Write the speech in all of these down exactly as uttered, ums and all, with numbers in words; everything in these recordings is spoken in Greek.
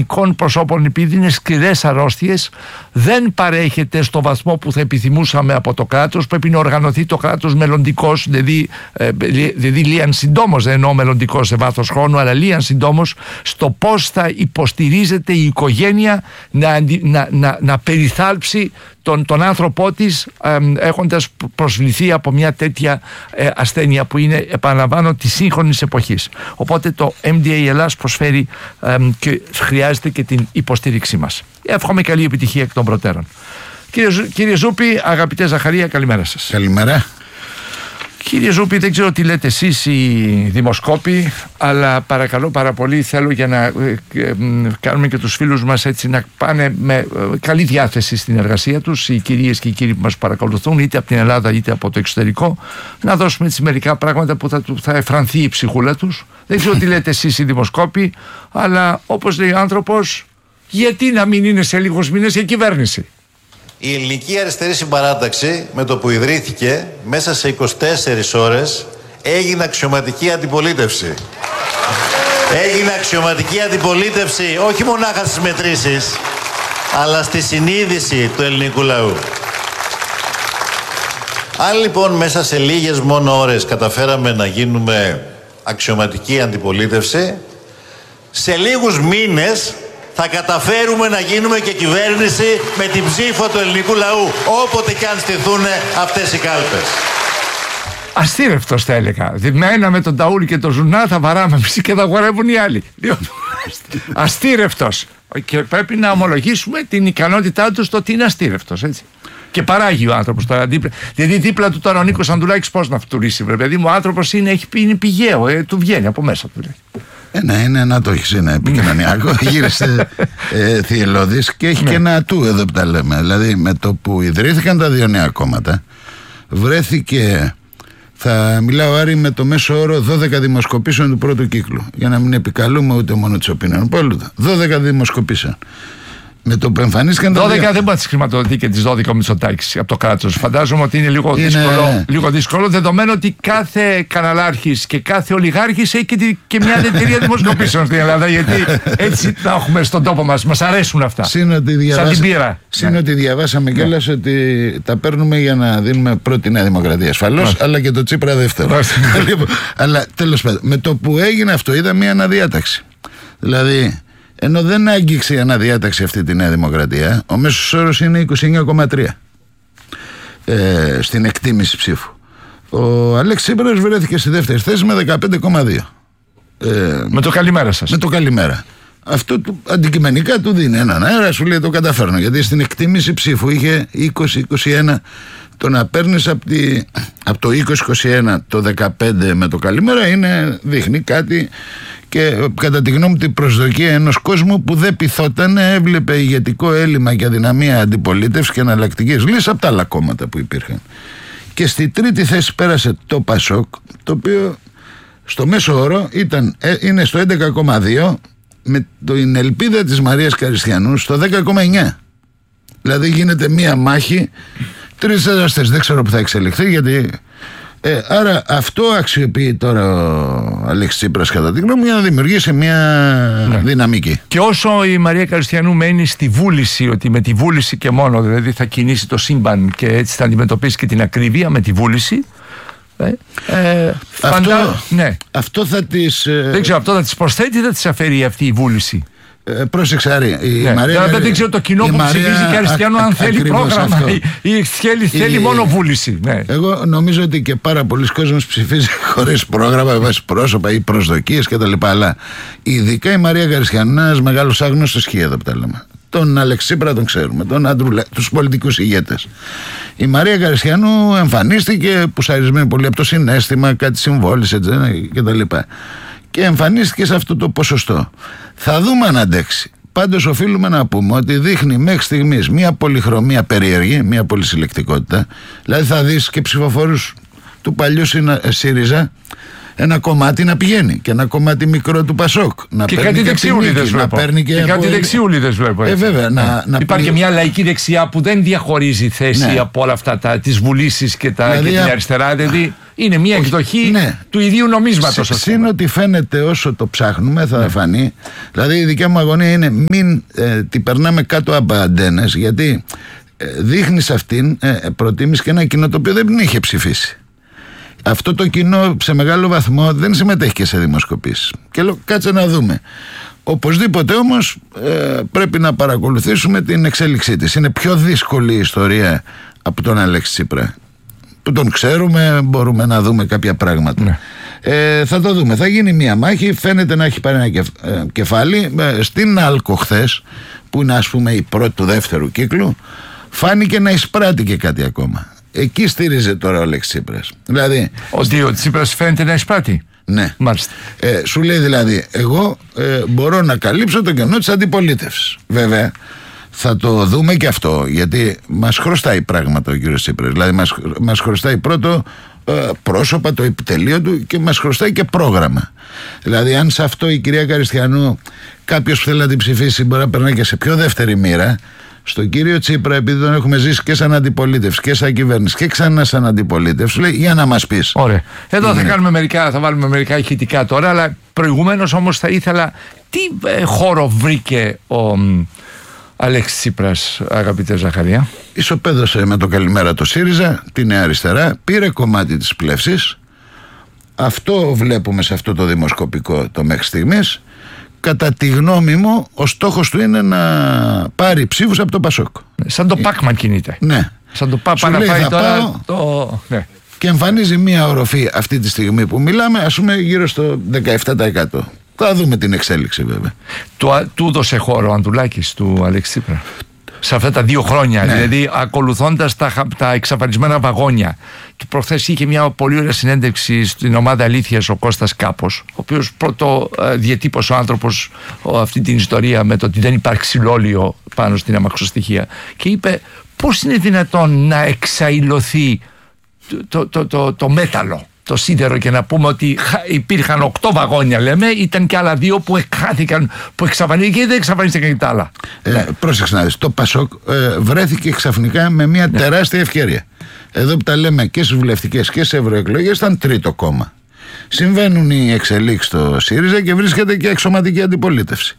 ιδανικών προσώπων, επειδή είναι σκληρές αρρώστιες, δεν παρέχεται στο βαθμό που θα επιθυμούσαμε από το κράτος. Πρέπει να οργανωθεί το κράτος μελλοντικός, δηλαδή, δηλαδή λίαν συντόμως, δεν εννοώ μελλοντικός σε βάθος χρόνου, αλλά λίαν συντόμως, στο πώς θα υποστηρίζεται η οικογένεια να, να, να, να περιθάλψει τον, τον άνθρωπό της, ε, έχοντας προσβληθεί από μια τέτοια ε, ασθένεια που είναι, επαναλαμβάνω, της σύγχρονης εποχής. Οπότε το εμ ντι έι Ελλάς προσφέρει ε, και χρειάζεται και την υποστήριξή μας. Εύχομαι καλή επιτυχία εκ των προτέρων. Κύριε, κύριε Ζούπη, αγαπητέ Ζαχαρία, καλημέρα σας. Καλημέρα. Κύριε Ζούπη, δεν ξέρω τι λέτε εσείς οι δημοσκόποι, αλλά παρακαλώ πάρα πολύ, θέλω για να ε, ε, κάνουμε και τους φίλους μας έτσι να πάνε με ε, καλή διάθεση στην εργασία τους, οι κυρίες και οι κύριοι που μας παρακολουθούν, είτε από την Ελλάδα είτε από το εξωτερικό, να δώσουμε έτσι μερικά πράγματα που θα, θα εφρανθεί η ψυχούλα τους. Δεν ξέρω τι λέτε εσείς οι δημοσκόποι, αλλά όπως λέει ο άνθρωπος, γιατί να μην είναι σε λίγους μήνες η κυβέρνηση. Η Ελληνική Αριστερή Συμπαράταξη, με το που ιδρύθηκε, μέσα σε είκοσι τέσσερις ώρες έγινε αξιωματική αντιπολίτευση. Έγινε αξιωματική αντιπολίτευση όχι μονάχα στις μετρήσεις, αλλά στη συνείδηση του ελληνικού λαού. Αν λοιπόν μέσα σε λίγες μόνο ώρες καταφέραμε να γίνουμε αξιωματική αντιπολίτευση, σε λίγους μήνες θα καταφέρουμε να γίνουμε και κυβέρνηση με την ψήφο του ελληνικού λαού, όποτε και αν στηθούν αυτές οι κάλπες. Αστήρευτος θα έλεγα. Μένα με τον Ταούλη και τον Ζουνά θα βαράμε εμείς και θα χορεύουν οι άλλοι. Αστήρευτος. Και πρέπει να ομολογήσουμε την ικανότητά του στο ότι είναι αστήρευτος, έτσι. Και παράγει ο άνθρωπος τώρα. Δηλαδή δίπλα του τώρα ο Νίκος Ανδουλάκης πώς να φτουρήσει, βρε παιδί μου. Ο άνθρωπος είναι, έχει, είναι πηγαίο, ε, του βγαίνει από μέσα του. Ε, ναι, είναι να το έχεις, είναι επικοινωνιακό. Γύρισε ε, θυελώδης και έχει και ένα ατού εδώ που τα λέμε. Δηλαδή με το που ιδρύθηκαν τα δύο νέα κόμματα, βρέθηκε, θα μιλάω Άρη, με το μέσο όρο δώδεκα δημοσκοπήσεων του πρώτου κύκλου. Για να μην επικαλούμε ούτε μόνο τις opinion poll, δώδεκα δημοσκοπήσεων. Με το που εμφανίστηκαν δώδεκα δύο... δεν μπορεί να τι χρηματοδοτεί και τις δώδεκα ο Μητσοτάκης από το κράτος. Φαντάζομαι ότι είναι λίγο, είναι... Δύσκολο, λίγο δύσκολο, δεδομένου ότι κάθε καναλάρχης και κάθε ολιγάρχης έχει και, και μια εταιρεία δημοσκοπήσεων στην Ελλάδα. Γιατί έτσι τα έχουμε στον τόπο μας. Μας αρέσουν αυτά. Σύνοτι διαβάσα... Σαν την πύρα. Σύνοτι διαβάσαμε ναι. κιόλας ότι τα παίρνουμε για να δίνουμε πρώτη Νέα Δημοκρατία. Ασφαλώς, αλλά και το Τσίπρα δεύτερο. Αλλά τέλος πάντων, με το που έγινε αυτό, είδα μια αναδιάταξη. Δηλαδή. Ενώ δεν άγγιξε η αναδιάταξη αυτή τη Νέα Δημοκρατία, ο μέσος όρος είναι είκοσι εννιά κόμμα τρία ε, στην εκτίμηση ψήφου. Ο Αλέξης Τσίπρας βρέθηκε στη δεύτερη θέση με δεκαπέντε κόμμα δύο. Ε, με το καλημέρα σας. Με το καλημέρα. Αυτό του, αντικειμενικά του δίνει έναν αέρα, σου λέει το καταφέρνω. Γιατί στην εκτίμηση ψήφου είχε είκοσι είκοσι ένα. Το να παίρνεις από, τη, από το είκοσι είκοσι ένα το δεκαπέντε με το καλημέρα είναι, δείχνει κάτι. Και κατά τη γνώμη μου την προσδοκία ενός κόσμου που δεν πειθόταν, έβλεπε ηγετικό έλλειμμα και αδυναμία αντιπολίτευση και εναλλακτικές λύσεις από τα άλλα κόμματα που υπήρχαν. Και στη τρίτη θέση πέρασε το Πασόκ, το οποίο στο μέσο όρο ήταν, είναι στο έντεκα κόμμα δύο με την ελπίδα της Μαρίας Καριστιανού στο δέκα κόμμα εννιά. Δηλαδή γίνεται μία μάχη, τρεις έδραστες, δεν ξέρω που θα εξελιχθεί γιατί... Ε, άρα αυτό αξιοποιεί τώρα ο Αλέξης Τσίπρας κατά τη γνώμη για να δημιουργήσει μια ναι. δυναμική. Και όσο η Μαρία Καριστιανού μένει στη βούληση, ότι με τη βούληση και μόνο δηλαδή θα κινήσει το σύμπαν και έτσι θα αντιμετωπίσει και την ακρίβεια με τη βούληση. Ε, ε, φαντά... αυτό, ναι. αυτό θα τις... Ε... Δεν ξέρω, αυτό θα τις προσθέτει ή θα τις αφαιρεί αυτή η βούληση. Ε, πρόσεξε Άρη, η ναι. Μαρία... Δεν, δεν ξέρω το κοινό που Μαρία... ψηφίζει Καριστιανού αν θέλει πρόγραμμα ή, ή θέλει, θέλει η... μόνο βούληση. Ναι. Εγώ νομίζω ότι και πάρα πολλοί κόσμος ψηφίζει χωρίς πρόγραμμα, βάσει πρόσωπα ή προσδοκίες κτλ. Αλλά ειδικά η Μαρία Καριστιανού είναι ένας μεγάλος άγνωστος χι εδώ που τα λέμε. Τον Αλέξη Τσίπρα τον ξέρουμε, τον Αντρουλα, τους πολιτικούς ηγέτες. Η Μαρία Καριστιανού εμφανίστηκε πουσαρισμένη πολύ από το συναίσθημα, κάτι συμβόλισε κτλ. Και εμφανίστηκε σε αυτό το ποσοστό. Θα δούμε αν αντέξει. Πάντως οφείλουμε να πούμε ότι δείχνει μέχρι στιγμής μια πολυχρωμία περίεργη, μια πολυσυλλεκτικότητα. Δηλαδή θα δεις και ψηφοφόρους του παλιού ΣΥΡΙΖΑ ένα κομμάτι να πηγαίνει και ένα κομμάτι μικρό του Πασόκ. Να και κάτι δεξιούλιδες βλέπω. Και, και κάτι δεξιούλιδες βλέπω. Ε, βέβαια, να, να, να υπάρχει και μια λαϊκή δεξιά που δεν διαχωρίζει θέση ναι. από όλα αυτά τα, τις βουλήσεις και, τα, δηλαδή, και την αριστερά. Δηλαδή Είναι μια εκδοχή ναι. του ιδίου νομίσματος. Συν ότι φαίνεται όσο το ψάχνουμε θα ναι. φανεί. Δηλαδή η δικιά μου αγωνία είναι μην ε, την περνάμε κάτω από αντένες, γιατί ε, δείχνει σε αυτήν ε, προτίμηση και ένα κοινό το οποίο δεν την είχε ψηφίσει. Αυτό το κοινό σε μεγάλο βαθμό δεν συμμετέχει και σε δημοσκοπήσεις. Και λέω κάτσε να δούμε. Οπωσδήποτε όμως ε, πρέπει να παρακολουθήσουμε την εξέλιξή της. Είναι πιο δύσκολη η ιστορία από τον Αλέξη Τσίπρα, που τον ξέρουμε, μπορούμε να δούμε κάποια πράγματα. Ναι. Ε, θα το δούμε. Θα γίνει μια μάχη. Φαίνεται να έχει πάρει ένα κεφ, ε, κεφάλι. Ε, στην Άλκο χθες, που είναι ας πούμε η πρώτη του δεύτερου κύκλου, φάνηκε να εισπράττει και κάτι ακόμα. Εκεί στήριζε τώρα ο Αλέξης Τσίπρας. Δηλαδή, ότι ο Τσίπρας φαίνεται να εισπράττει. Ναι. Μάλιστα. Ε, σου λέει δηλαδή, εγώ ε, μπορώ να καλύψω το κενό της αντιπολίτευσης. Βέβαια, θα το δούμε και αυτό, γιατί μας χρωστάει πράγματα ο κύριος Τσίπρας. Δηλαδή, μας, μας χρωστάει πρώτο ε, πρόσωπα, το επιτελείο του, και μας χρωστάει και πρόγραμμα. Δηλαδή, αν σε αυτό η κυρία Καριστιανού κάποιος που θέλει να την ψηφίσει μπορεί να περνάει και σε πιο δεύτερη μοίρα, στον κύριο Τσίπρα, επειδή τον έχουμε ζήσει και σαν αντιπολίτευση και σαν κυβέρνηση και ξανά σαν αντιπολίτευση, λέει για να μας πεις. Ωραία. Εδώ είναι. θα κάνουμε μερικά, θα βάλουμε μερικά ηχητικά τώρα, αλλά προηγουμένως όμως θα ήθελα, τι ε, χώρο βρήκε ο μ, Αλέξης Τσίπρας, αγαπητέ Ζαχαρία? Ισοπαίδωσε με το καλημέρα το ΣΥΡΙΖΑ, τη Νέα Αριστερά, πήρε κομμάτι της πλεύσης. Αυτό βλέπουμε σε αυτό το δημοσκοπικό το μέχρι στιγμής. Κατά τη γνώμη μου, ο στόχος του είναι να πάρει ψήφους από το ΠΑΣΟΚ. Σαν το Πάκμαν κινείται. Ναι. Σαν το Πάπα να πάει τώρα πάω, το... Ναι. Και εμφανίζει μια οροφή αυτή τη στιγμή που μιλάμε, ας πούμε γύρω στο δεκαεπτά τοις εκατό. Θα δούμε την εξέλιξη βέβαια. Του, του δώσε χώρο ο Ανδρουλάκης του Αλέξη Τσίπρα σε αυτά τα δύο χρόνια, ναι. Δηλαδή ακολουθώντας τα, τα εξαφανισμένα βαγόνια. Και προχθές είχε μια πολύ ωραία συνέντευξη στην ομάδα Αλήθειας ο Κώστας Κάπος, ο οποίος πρώτο ε, διατύπωσε ο άνθρωπος ο, αυτή την ιστορία με το ότι δεν υπάρχει ξυλόλιο πάνω στην αμαξοστοιχεία, και είπε πώς είναι δυνατόν να εξαϊλωθεί το, το, το, το, το μέταλλο, το σίδερο, και να πούμε ότι υπήρχαν οκτώ βαγόνια, λέμε, ήταν και άλλα δύο που εκχάθηκαν, που εξαφανίστηκαν και δεν εξαφανίστηκαν και τα άλλα. Ε, ναι. Πρόσεξε να δεις, το ΠΑΣΟΚ ε, βρέθηκε ξαφνικά με μια ναι. τεράστια ευκαιρία. Εδώ που τα λέμε και στις βουλευτικές και στις ευρωεκλογές, ήταν τρίτο κόμμα. Συμβαίνουν οι εξελίξεις στο ΣΥΡΙΖΑ και βρίσκεται και εξωματική αντιπολίτευση.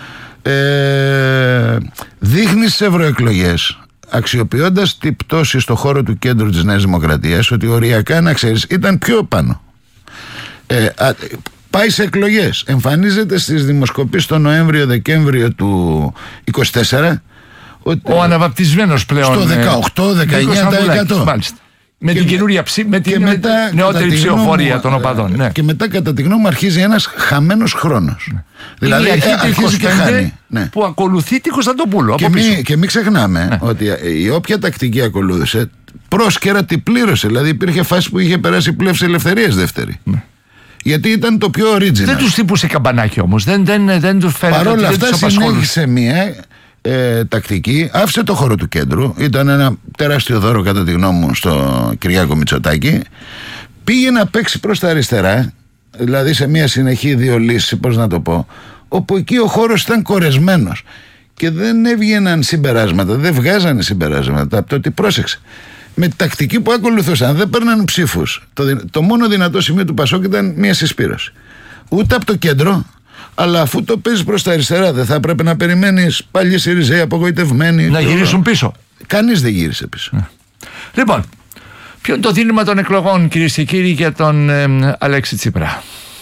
Ε, δείχνει στις ευρωεκλογές, αξιοποιώντας την πτώση στο χώρο του κέντρου της Νέας Δημοκρατίας, ότι οριακά, να ξέρεις, ήταν πιο πάνω. Ε, α, πάει σε εκλογές, εμφανίζεται στις δημοσκοπήσεις το Νοέμβριο-Δεκέμβριο του είκοσι τέσσερα ότι ο αναβαπτισμένος πλέον στο δεκαοκτώ με δεκαεννιά τοις εκατό. Μάλιστα. Με και την καινούρια ψη, με την μετά, νεότερη ψηφοφορία των οπαδών. Ναι. Και μετά, κατά τη γνώμη μου, αρχίζει ένας χαμένος χρόνος. Ναι. Δηλαδή, αρχή ε, αρχίζει και χάνει. Ναι. Που ακολουθεί τη Κωνσταντοπούλου. Και, μη, και μην ξεχνάμε ναι. ότι η όποια τακτική ακολούθησε, πρόσκαιρα την πλήρωσε. Δηλαδή, υπήρχε φάση που είχε περάσει πλεύση ελευθερίας δεύτερη. Ναι. Γιατί ήταν το πιο original. Δεν τους τύπωσε καμπανάκι όμως. Δεν, δεν, δεν τους φαίνεται. Παρ' όλα αυτά, συνέχισε μία ε, τακτική, άφησε το χώρο του κέντρου. Ήταν ένα τεράστιο δώρο, κατά τη γνώμη μου, στο Κυριάκο Μητσοτάκη. Πήγε να παίξει προς τα αριστερά, δηλαδή σε μία συνεχή δύο λύσεις, πώς να το πω, όπου εκεί ο χώρος ήταν κορεσμένος και δεν έβγαιναν συμπεράσματα, δεν βγάζανε συμπεράσματα από το ότι πρόσεξε. Με τη τακτική που ακολουθούσαν, δεν παίρναν ψήφους. Το, το μόνο δυνατό σημείο του ΠΑΣΟΚ ήταν μία συσπήρωση. Ούτε από το κέντρο, αλλά αφού το παίζεις προς τα αριστερά, δεν θα πρέπει να περιμένεις πάλι ΣΥΡΙΖΑΙ απογοητευμένοι να γυρίσουν πίσω. Κανείς δεν γύρισε πίσω. Ναι. Λοιπόν, ποιο είναι το δίλημμα των εκλογών, κυρίες και κύριοι, για τον ε, Αλέξη Τσίπρα?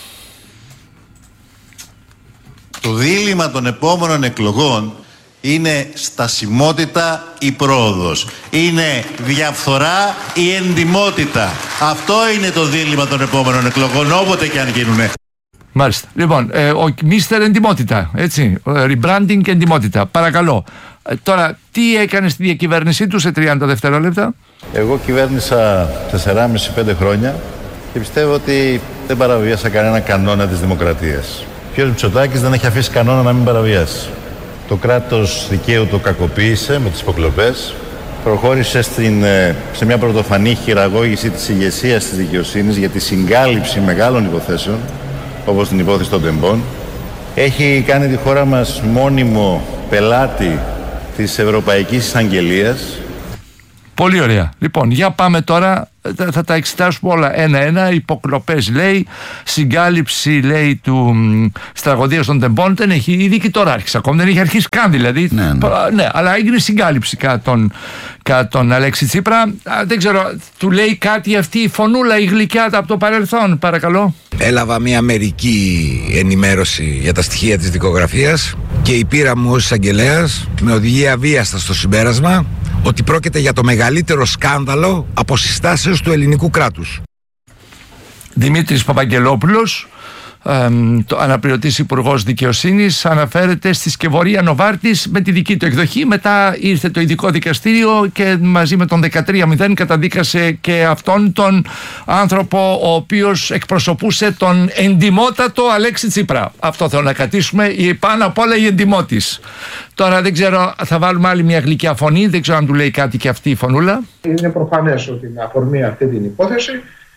Το δίλημμα των επόμενων εκλογών είναι στασιμότητα ή πρόοδος. Είναι διαφθορά ή εντιμότητα. Αυτό είναι το δίλημμα των επόμενων εκλογών, όποτε και αν γίνουνε. Μάλιστα. Λοιπόν, ε, ο μίστερ Εντιμότητα, έτσι, rebranding και εντιμότητα. Παρακαλώ. Ε, τώρα, τι έκανε στη διακυβέρνησή του σε τριάντα δευτερόλεπτα? Εγώ κυβέρνησα τεσσεράμισι με πέντε χρόνια και πιστεύω ότι δεν παραβίασα κανένα κανόνα της δημοκρατίας. Ο κ. Μητσοτάκης δεν έχει αφήσει κανόνα να μην παραβιάσει. Το κράτος δικαίου το κακοποίησε με τις υποκλοπές. Προχώρησε στην, σε μια πρωτοφανή χειραγώγηση της ηγεσίας της δικαιοσύνης για τη συγκάλυψη μεγάλων υποθέσεων, όπως την υπόθεση των τεμπών. Έχει κάνει τη χώρα μας μόνιμο πελάτη της Ευρωπαϊκής Εισαγγελίας. Πολύ ωραία. Λοιπόν, για πάμε τώρα, θα τα εξετάσουμε όλα ένα-ένα. Υποκλοπές λέει, συγκάλυψη λέει του τραγωδίας των τεμπών, δεν έχει, ήδη και τώρα άρχισε, ακόμη δεν έχει αρχίσει καν δηλαδή. Ναι, ναι. ναι αλλά έγινε συγκάλυψη κατά τον, κατά τον Αλέξη Τσίπρα. Α, δεν ξέρω, του λέει κάτι αυτή η φωνούλα, η γλυκιά από το παρελθόν, παρακαλώ. Έλαβα μια μερική ενημέρωση για τα στοιχεία της δικογραφίας και η πείρα μου ως εισαγγελέας με οδηγεί αβίαστα στο συμπέρασμα ότι πρόκειται για το μεγαλύτερο σκάνδαλο αποσυστάσεως του ελληνικού κράτους. Δημήτρης Παπαγγελόπουλος, ε, το αναπληρωτής Υπουργός Δικαιοσύνης, αναφέρεται στη σκευωρία Νοβάρτης με τη δική του εκδοχή. Μετά ήρθε το ειδικό δικαστήριο και μαζί με τον δεκατρία μηδέν καταδίκασε και αυτόν τον άνθρωπο ο οποίος εκπροσωπούσε τον εντιμότατο Αλέξη Τσίπρα. Αυτό θέλω να κρατήσουμε, πάνω απ' όλα η εντιμότης. Τώρα δεν ξέρω, θα βάλουμε άλλη μια γλυκιά φωνή, δεν ξέρω αν του λέει κάτι και αυτή η φωνούλα. Είναι προφανές ότι με αφορμή αυτή την υπόθεση,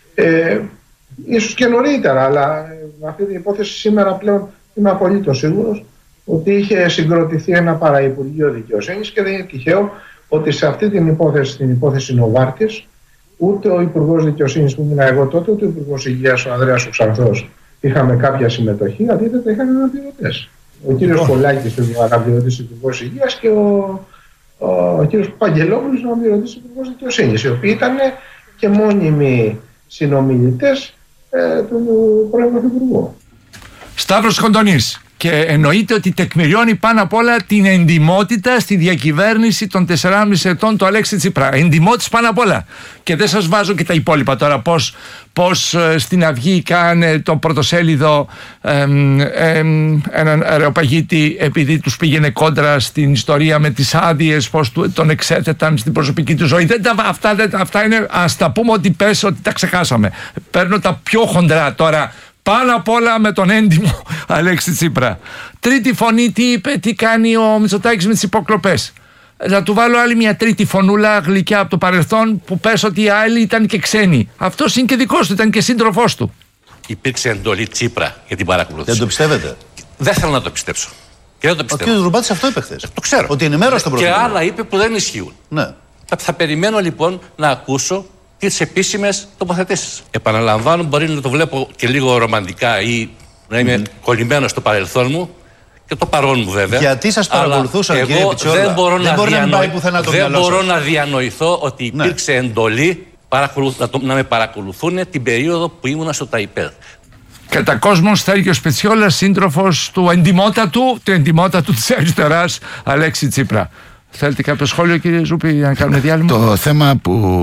ε, ίσως και νωρίτερα, αλλά με αυτή την υπόθεση σήμερα πλέον είμαι απολύτως σίγουρος ότι είχε συγκροτηθεί ένα παραυπουργείο δικαιοσύνης και δεν είναι τυχαίο ότι σε αυτή την υπόθεση, την υπόθεση Νοβάρτης, ούτε ο Υπουργός Δικαιοσύνης που ήμουν εγώ τότε, ούτε ο Υπουργός Υγείας ο Ανδρέας ο Ξανθός είχαμε κάποια συμμετοχή, αντίθετα είχαν αναπληρωτές. Ο κύριος Πολάκης ο αναπληρωτής Υπουργός Υγείας και ο, ο, ο κύριος Παπαγγελόπουλος ο αναπληρωτής Υπουργός Δικαιοσύνης, οι οποίοι ήταν και μόνιμοι συνομιλητές ε, του πρώην Πρωθυπουργού. Σταύρος Κοντονής. Και εννοείται ότι τεκμηριώνει πάνω απ' όλα την εντιμότητα στη διακυβέρνηση των τεσσεράμισι ετών του Αλέξη Τσίπρα. Εντιμότης πάνω απ' όλα. Και δεν σας βάζω και τα υπόλοιπα τώρα. Πώς, πώς ε, στην Αυγή κάνε το πρωτοσέλιδο ε, ε, έναν αεροπαγίτη επειδή τους πήγαινε κόντρα στην ιστορία με τις άδειες, πώς του, τον εξέθεταν στην προσωπική του ζωή. Δεν, αυτά, δεν, αυτά είναι, ας τα πούμε ότι πες ότι τα ξεχάσαμε. Παίρνω τα πιο χοντρά τώρα. Πάνω απ' όλα με τον έντιμο Αλέξη Τσίπρα. Τρίτη φωνή, τι είπε, τι κάνει ο Μητσοτάκης με τις υποκλοπές. Να του βάλω άλλη μια τρίτη φωνούλα γλυκιά από το παρελθόν που πες ότι οι άλλοι ήταν και ξένοι. Αυτός είναι και δικός του, ήταν και σύντροφός του. Υπήρξε εντολή Τσίπρα για την παρακολούθηση. Δεν το πιστεύετε? Δεν θέλω να το πιστέψω. Και δεν το πιστεύω. Ο κ. Ρουμπάτης αυτό είπε χθες. Το ξέρω. Ότι ενημέρωσε τον Πρωθυπουργό. Και άλλα είπε που δεν ισχύουν. Ναι. Θα, θα περιμένω λοιπόν να ακούσω τις επίσημες τοποθετήσεις. Επαναλαμβάνω, μπορεί να το βλέπω και λίγο ρομαντικά ή να είμαι mm. κολλημένος στο παρελθόν μου και το παρόν μου βέβαια. Γιατί σας παρακολουθούσαν, κύριε Πιτσόλα? Δεν μπορώ, δεν να, μπορεί διανοη... να, πάει πουθενά το δεν μπορώ σας. να διανοηθώ ότι υπήρξε ναι. εντολή παρακολου... να, το... να με παρακολουθούν την περίοδο που ήμουνα στο ΤΑΙΠΕΔ. Κατά κόσμος, Στέργιος Πετσιόλας, σύντροφος του εντιμότατου, του εντιμότατου της αριστεράς Αλέξη Τσίπρα. Θέλετε κάποιο σχόλιο, κύριε Ζούπη, για να κάνουμε διάλειμμα? Το θέμα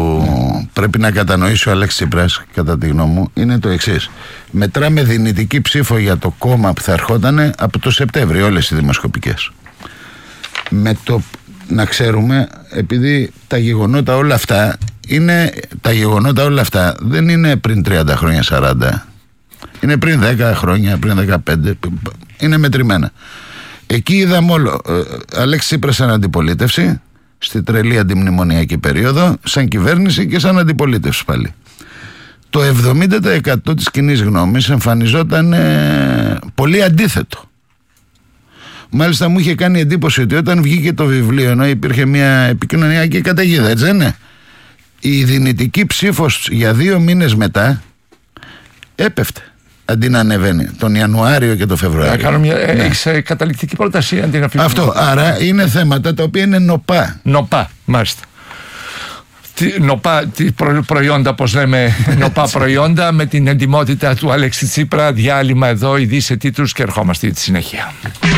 που πρέπει να κατανοήσει ο Αλέξης Τσίπρας, κατά τη γνώμη μου, είναι το εξής. Μετράμε δυνητική ψήφο για το κόμμα που θα ερχόταν από το Σεπτέμβριο, όλες οι δημοσκοπικές. Με το να ξέρουμε, επειδή τα γεγονότα όλα αυτά είναι, τα γεγονότα όλα αυτά δεν είναι πριν τριάντα χρόνια, σαράντα. Είναι πριν δέκα χρόνια, πριν δεκαπέντε. Είναι μετρημένα. Εκεί είδαμε όλο. Αλέξη Τσίπρας σαν αντιπολίτευση, στη τρελή αντιμνημονιακή περίοδο, σαν κυβέρνηση και σαν αντιπολίτευση πάλι. Το εβδομήντα τοις εκατό της κοινής γνώμης εμφανιζόταν ε, πολύ αντίθετο. Μάλιστα μου είχε κάνει εντύπωση ότι όταν βγήκε το βιβλίο, ενώ υπήρχε μια επικοινωνιακή καταιγίδα, έτσι δεν είναι? Η δυνητική ψήφος για δύο μήνες μετά έπεφτε. Αντί να ανεβαίνει τον Ιανουάριο και τον Φεβρουάριο. Να κάνω μια. Ναι. Έχεις καταληκτική πρόταση αντί να φύγει. Αυτό. Άρα είναι θέματα τα οποία είναι νοπά. Νοπά, μάλιστα. Τι, νοπά, τι προ, προϊόντα, όπως λέμε, νοπά προϊόντα με την εντιμότητα του Αλέξη Τσίπρα. Διάλειμμα εδώ, ειδήσεις τίτλους και ερχόμαστε στη συνέχεια.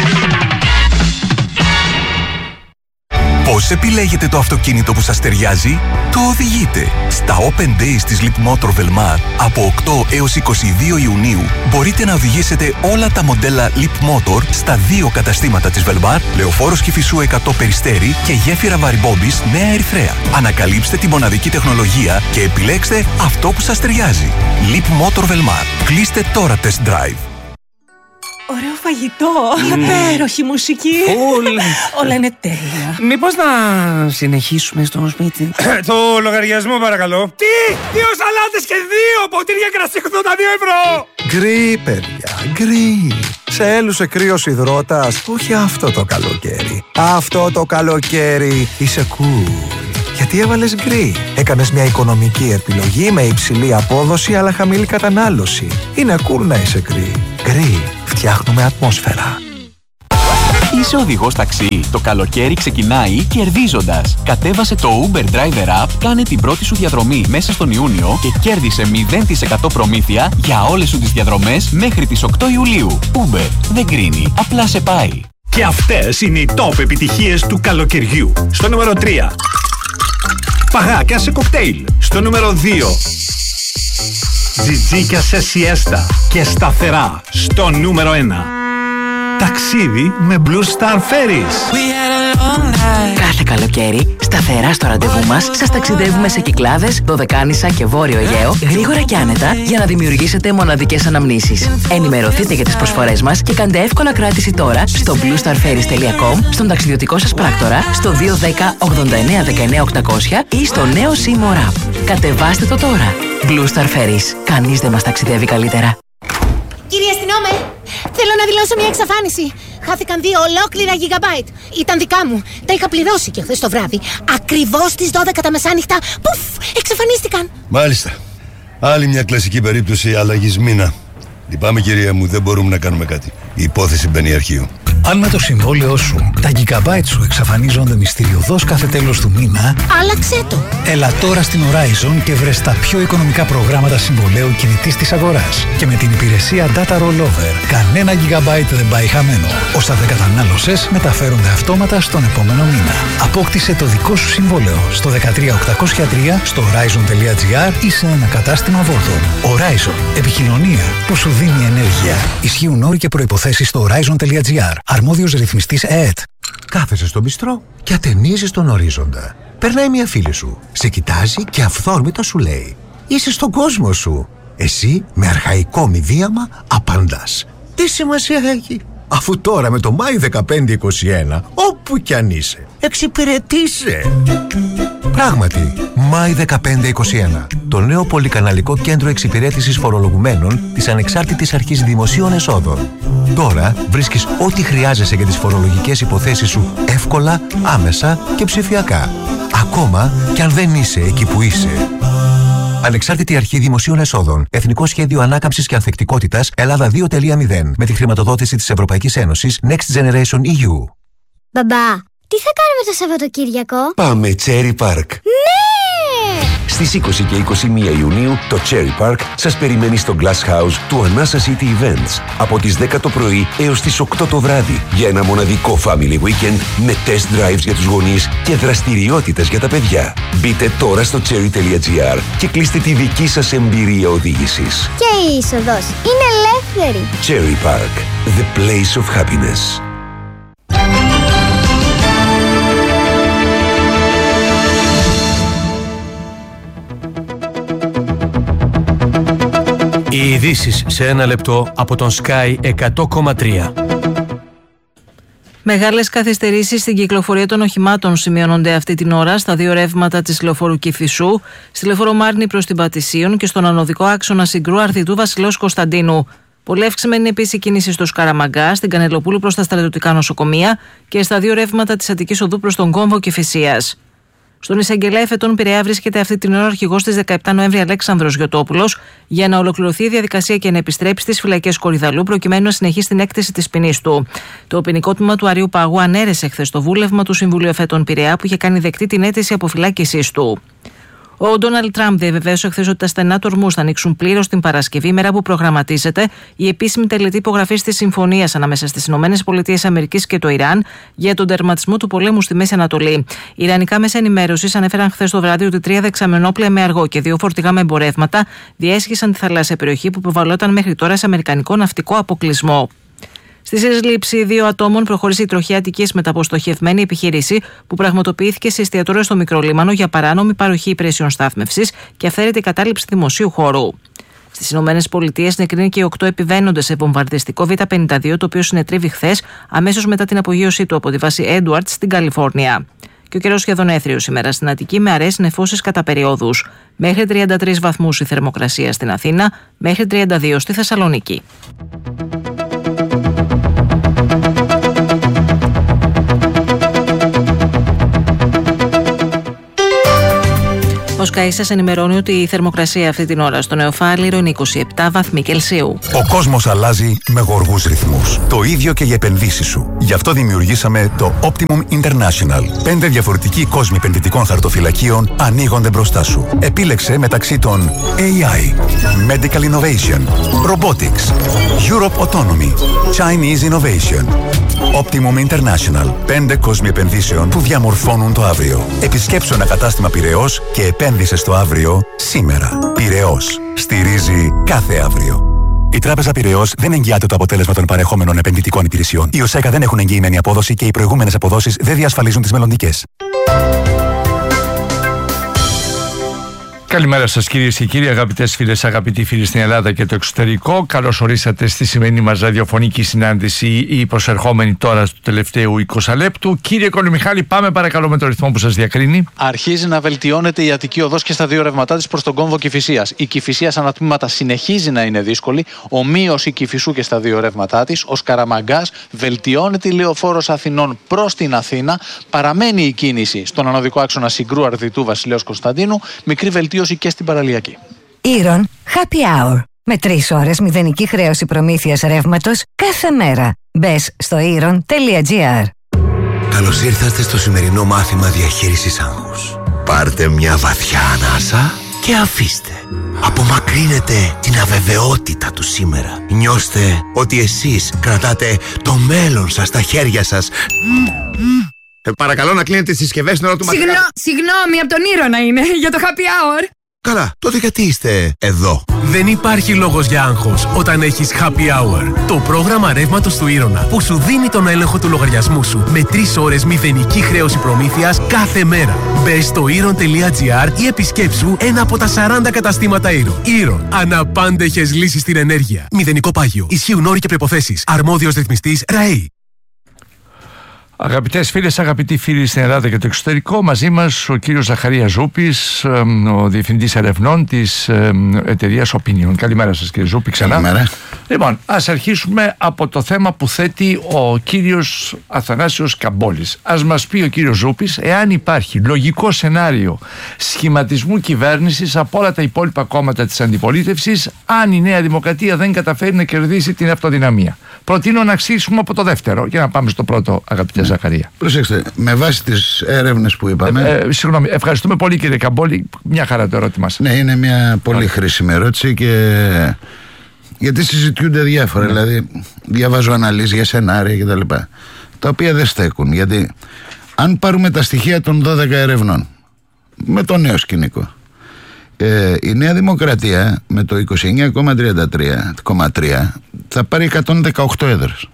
Πώς επιλέγετε το αυτοκίνητο που σας ταιριάζει? Το οδηγείτε. Στα Open Days της Leap Motor Velmar από οκτώ έως είκοσι δύο Ιουνίου μπορείτε να οδηγήσετε όλα τα μοντέλα Leap Motor στα δύο καταστήματα της Velmar, Λεωφόρος Κηφισού εκατό Περιστέρι και Γέφυρα Βαριμπόμπης Νέα Ερυθρέα. Ανακαλύψτε τη μοναδική τεχνολογία και επιλέξτε αυτό που σας ταιριάζει. Leap Motor Velmar. Κλείστε τώρα test drive. Ωραίο φαγητό, mm. υπέροχη μουσική. Φουλ. Όλα είναι τέλεια. Μήπως να συνεχίσουμε στο σπίτι? Το λογαριασμό παρακαλώ. Τι! Δύο σαλάτες και δύο ποτήρια κρασί ογδόντα δύο ευρώ! Γκρι, παιδιά, γκρι. Σε έλουσε κρύος υδρότας? Όχι αυτό το καλοκαίρι. Αυτό το καλοκαίρι είσαι cool. Γιατί έβαλες γκρι? Έκανες μια οικονομική επιλογή με υψηλή απόδοση αλλά χαμηλή κατανάλωση. Είναι cool να είσαι γκρι. Γκρι. Φτιάχνουμε ατμόσφαιρα. Είσαι οδηγός ταξί. Το καλοκαίρι ξεκινάει κερδίζοντας. Κατέβασε το Uber Driver App, κάνε την πρώτη σου διαδρομή μέσα στον Ιούνιο και κέρδισε μηδέν τοις εκατό προμήθεια για όλες σου τις διαδρομές μέχρι τις οκτώ Ιουλίου. Uber δεν κρίνει, απλά σε πάει. Και αυτές είναι οι top επιτυχίες του καλοκαιριού. Στο νούμερο τρία. Παγάκια σε κοκτέιλ. Στο νούμερο δύο. Τζιτζίκια σε σιέστα και σταθερά. Στο νούμερο ένα. Ταξίδι με Blue Star Ferries. Κάθε καλοκαίρι, σταθερά στο ραντεβού μας, σας ταξιδεύουμε σε Κυκλάδες, Δωδεκάνησα και Βόρειο Αιγαίο, γρήγορα και άνετα, για να δημιουργήσετε μοναδικές αναμνήσεις. Ενημερωθείτε για τις προσφορές μας και κάντε εύκολα κράτηση τώρα στο blue star ferries dot com, στον ταξιδιωτικό σας πράκτορα, στο δύο ένα μηδέν ογδόντα εννέα δεκαεννέα οκτακόσια ή στο νέο Seymour App. Κατεβάστε το τώρα. Blue Star Ferries. Κανείς δεν μας ταξιδεύει καλύτερα. Κύριε αστυνόμε, θέλω να δηλώσω μια εξαφάνιση. Χάθηκαν δύο ολόκληρα gigabyte. Ήταν δικά μου. Τα είχα πληρώσει και χθες το βράδυ. Ακριβώς στις δώδεκα τα μεσάνυχτα. Πουφ! Εξαφανίστηκαν. Μάλιστα. Άλλη μια κλασική περίπτωση αλλαγής μήνα. Λυπάμαι, κυρία μου, δεν μπορούμε να κάνουμε κάτι. Η υπόθεση μπαίνει αρχείο. Αν με το συμβόλαιό σου τα gigabyte σου εξαφανίζονται μυστηριωδώς κάθε τέλος του μήνα, άλλαξέ το. Έλα τώρα στην Horizon και βρες τα πιο οικονομικά προγράμματα συμβολαίου κινητής της αγοράς. Και με την υπηρεσία Data Rollover, κανένα gigabyte δεν πάει χαμένο. Όσα δεν κατανάλωσες μεταφέρονται αυτόματα στον επόμενο μήνα. Απόκτησε το δικό σου συμβόλαιο στο δεκατρία οκτακόσια τρία, στο horizon τελεία gr ή σε ένα κατάστημα Vodafone. Horizon. Επικοινωνία που σου δίνει ενέργεια. Ισχύουν όροι και προϋποθέσεις στο horizon τελεία gr. Αρμόδιος ρυθμιστής ΕΕΤ. Κάθεσαι στο μπιστρό και ατενίζεις τον ορίζοντα. Περνάει μια φίλη σου. Σε κοιτάζει και αυθόρμητα σου λέει: είσαι στον κόσμο σου. Εσύ με αρχαϊκό μηδίαμα απαντάς: τι σημασία έχει, αφού τώρα με το Μάη δεκαπέντε είκοσι ένα, όπου κι αν είσαι, εξυπηρετείσαι. Πράγματι, Μάη δεκαπέντε είκοσι ένα, το νέο πολυκαναλικό κέντρο εξυπηρέτησης φορολογουμένων της Ανεξάρτητης Αρχής Δημοσίων Εσόδων. Τώρα βρίσκεις ό,τι χρειάζεσαι για τις φορολογικές υποθέσεις σου εύκολα, άμεσα και ψηφιακά. Ακόμα κι αν δεν είσαι εκεί που είσαι. Ανεξάρτητη Αρχή Δημοσίων Εσόδων. Εθνικό Σχέδιο Ανάκαμψης και Ανθεκτικότητας Ελλάδα δύο τελεία μηδέν. Με τη χρηματοδότηση της Ευρωπαϊκής Ένωσης Next Generation ι γιου. Μπαμπά, τι θα κάνουμε το Σαββατοκύριακο? Πάμε Cherry Park. Ναι! Στις είκοσι και είκοσι μία Ιουνίου το Cherry Park σας περιμένει στο Glass House του Anasa City Events από τις δέκα το πρωί έως τις οκτώ το βράδυ για ένα μοναδικό family weekend με test drives για τους γονείς και δραστηριότητες για τα παιδιά. Μπείτε τώρα στο cherry τελεία gr και κλείστε τη δική σας εμπειρία οδήγησης. Και η είσοδος είναι ελεύθερη. Cherry Park, the place of happiness. Οι ειδήσεις σε ένα λεπτό από τον Sky εκατό κόμμα τρία. Μεγάλες καθυστερήσεις στην κυκλοφορία των οχημάτων σημειώνονται αυτή την ώρα στα δύο ρεύματα της λεωφόρου Κηφισού, στη λεωφόρο Μάρνη προς την Πατησίων και στον ανωδικό άξονα Συγκρού Αρθιτού Βασιλέως Κωνσταντίνου. Πολύ αυξημένη είναι επίσης η κίνηση στο Σκαραμαγκά, στην Κανελοπούλου προς τα στρατιωτικά νοσοκομεία και στα δύο ρεύματα της Αττικής Οδού προς τον κόμβο Κηφισίας. Στον εισαγγελέα εφετών Πειραιά βρίσκεται αυτή την ώρα ο αρχηγός της δεκαεπτά Νοέμβρη Αλέξανδρος Γιωτόπουλος για να ολοκληρωθεί η διαδικασία και να επιστρέψει στις φυλακές Κορυδαλού προκειμένου να συνεχίσει την έκτηση της ποινής του. Το ποινικό τμήμα του Αριού Παγού ανέρεσε χθες το βούλευμα του Συμβουλίου Εφετών Πειραιά που είχε κάνει δεκτή την αίτηση αποφυλάκησής του. Ο Ντόναλντ Τραμπ διαβεβαίωσε χθες ότι τα στενά του ορμούς θα ανοίξουν πλήρως την Παρασκευή, μέρα που προγραμματίζεται η επίσημη τελετή υπογραφής της συμφωνίας ανάμεσα στις ΗΠΑ και το Ιράν για τον τερματισμό του πολέμου στη Μέση Ανατολή. Οι ιρανικά μέσα ενημέρωσης ανέφεραν χθες το βράδυ ότι τρία δεξαμενόπλαια με αργό και δύο φορτηγά με εμπορεύματα διέσχισαν τη θαλάσσια περιοχή που προβαλλόταν μέχρι τώρα σε αμερικανικό ναυτικό αποκλεισμό. Στη σύλληψη δύο ατόμων προχώρησε η τροχιά Αττικής μεταποστοχευμένη επιχείρηση που πραγματοποιήθηκε σε εστιατόριο στο Μικρολίμανο για παράνομη παροχή υπηρεσιών στάθμευσης και αυθαίρετη κατάληψη δημοσίου χώρου. Στις ΗΠΑ νεκρίνει και οι οκτώ επιβαίνοντες σε βομβαρδιστικό Β πενήντα δύο, το οποίο συνετρίβη χθες αμέσως μετά την απογείωσή του από τη βάση Edwards στην Καλιφόρνια. Και ο καιρός σχεδόν έθριος σήμερα στην Αττική με αραιές νεφώσεις κατά περιόδους. Μέχρι τριάντα τρεις βαθμούς η θερμοκρασία στην Αθήνα, μέχρι τριάντα δύο στη Θεσσαλονίκη. Φως Καΐ σας ενημερώνει ότι η θερμοκρασία αυτή την ώρα στο Νεοφάλιρο είναι είκοσι επτά βαθμοί Κελσίου. Ο κόσμος αλλάζει με γοργούς ρυθμούς. Το ίδιο και οι επενδύσεις σου. Γι' αυτό δημιουργήσαμε το Optimum International. Πέντε διαφορετικοί κόσμοι επενδυτικών χαρτοφυλακίων ανοίγονται μπροστά σου. Επίλεξε μεταξύ των έι άι, Medical Innovation, Robotics, Europe Autonomy, Chinese Innovation. Optimum International. Πέντε κόσμοι επενδύσεων που διαμορφώνουν το αύριο. Επισκέψου ένα κατάστημα Πειραιώς και επένδυσε στο αύριο σήμερα. Πειραιώς. Στηρίζει κάθε αύριο. Η Τράπεζα Πειραιώς δεν εγγυάται το αποτέλεσμα των παρεχόμενων επενδυτικών υπηρεσιών. Οι ΟΣΕΚΑ δεν έχουν εγγυημένη απόδοση και οι προηγούμενες αποδόσεις δεν διασφαλίζουν τις μελλοντικές. Καλημέρα σας κυρίες και κύριοι, αγαπητές φίλες, αγαπητοί φίλοι στην Ελλάδα και το εξωτερικό. Καλώς ορίσατε στη σημερινή μας ραδιοφωνική συνάντηση, η προσερχόμενη τώρα στο τελευταίο είκοσι λεπτού. Κύριε Κολυμιχάλη, πάμε παρακαλώ με το ρυθμό που σας διακρίνει. Αρχίζει να βελτιώνεται η Αττική Οδός και στα δύο ρεύματά της προς τον κόμβο Κηφισίας. Η Κηφισίας ανατμήματα συνεχίζει να είναι δύσκολη. Ομοίως η Κηφισού και στα δύο ρεύματά της. Ο Σκαραμαγκάς βελτιώνεται η Λεωφόρος Αθηνών προς την Αθήνα. Παραμένει η κίνηση στον ανωδικό άξονα Συγκρού Αρδιτού Βασιλέως Κωνσταντίνου. Μικρή βελτίωση και στην παραλιακή. Ήρων Happy Hour. Με τρεις ώρες μηδενική χρέωση προμήθειας ρεύματος κάθε μέρα. Μπες στο ήρων τελεία τζι άρ. Καλώς ήρθατε στο σημερινό μάθημα διαχείρισης άγχους. Πάρτε μια βαθιά ανάσα και αφήστε. Απομακρύνετε την αβεβαιότητα του σήμερα. Νιώστε ότι εσείς κρατάτε το μέλλον σας στα χέρια σας. Ε, παρακαλώ να κλείνετε τις συσκευές στην ώρα του μαθήματος. Συγγνώ, συγγνώμη, από τον Ήρωνα είμαι, για το happy hour. Καλά, τότε γιατί είστε εδώ? Δεν υπάρχει λόγος για άγχος όταν έχεις happy hour. Το πρόγραμμα ρεύματος του Ήρωνα που σου δίνει τον έλεγχο του λογαριασμού σου με τρεις ώρες μηδενική χρέωση προμήθειας κάθε μέρα. Μπες στο ήρων τελεία τζι άρ ή επισκέψου ένα από τα σαράντα καταστήματα Ήρων. Ήρων. Αναπάντεχες λύσεις στην ενέργεια. Μηδενικό πάγιο. Ισχύουν όροι και προϋποθέσεις. Αρμόδιος ρυθμιστής ΡΑΕΗ. Αγαπητές φίλες, αγαπητοί φίλοι στην Ελλάδα και το εξωτερικό, μαζί μας ο κύριος Ζαχαρίας Ζούπης, ο Διευθυντής Ερευνών της εταιρείας Opinion. Καλημέρα σας κύριε Ζούπη ξανά. Καλημέρα. Λοιπόν, ας αρχίσουμε από το θέμα που θέτει ο κύριος Αθανάσιος Καμπόλης. Ας μας πει ο κύριος Ζούπης εάν υπάρχει λογικό σενάριο σχηματισμού κυβέρνησης από όλα τα υπόλοιπα κόμματα της αντιπολίτευσης, αν η Νέα Δημοκρατία δεν καταφέρει να κερδίσει την αυτοδυναμία. Προτείνω να αξίσουμε από το δεύτερο για να πάμε στο πρώτο, αγαπητέ ναι. Ζαχαρία. Προσέξτε, με βάση τις έρευνες που είπαμε. Ε, ε, συγγνώμη, ευχαριστούμε πολύ κύριε Καμπόλη. Μια χαρά το ερώτημά σας. Ναι, είναι μια πολύ χρήσιμη ερώτηση και. Γιατί συζητιούνται διάφορα. Δηλαδή, διαβάζω αναλύσεις για σενάρια κτλ. Τα, τα οποία δεν στέκουν. Γιατί αν πάρουμε τα στοιχεία των δώδεκα ερευνών με το νέο σκηνικό. Ε, η Νέα Δημοκρατία με το είκοσι εννέα κόμμα τριάντα τρία κόμμα τρία θα πάρει εκατόν δεκαοκτώ έδρες.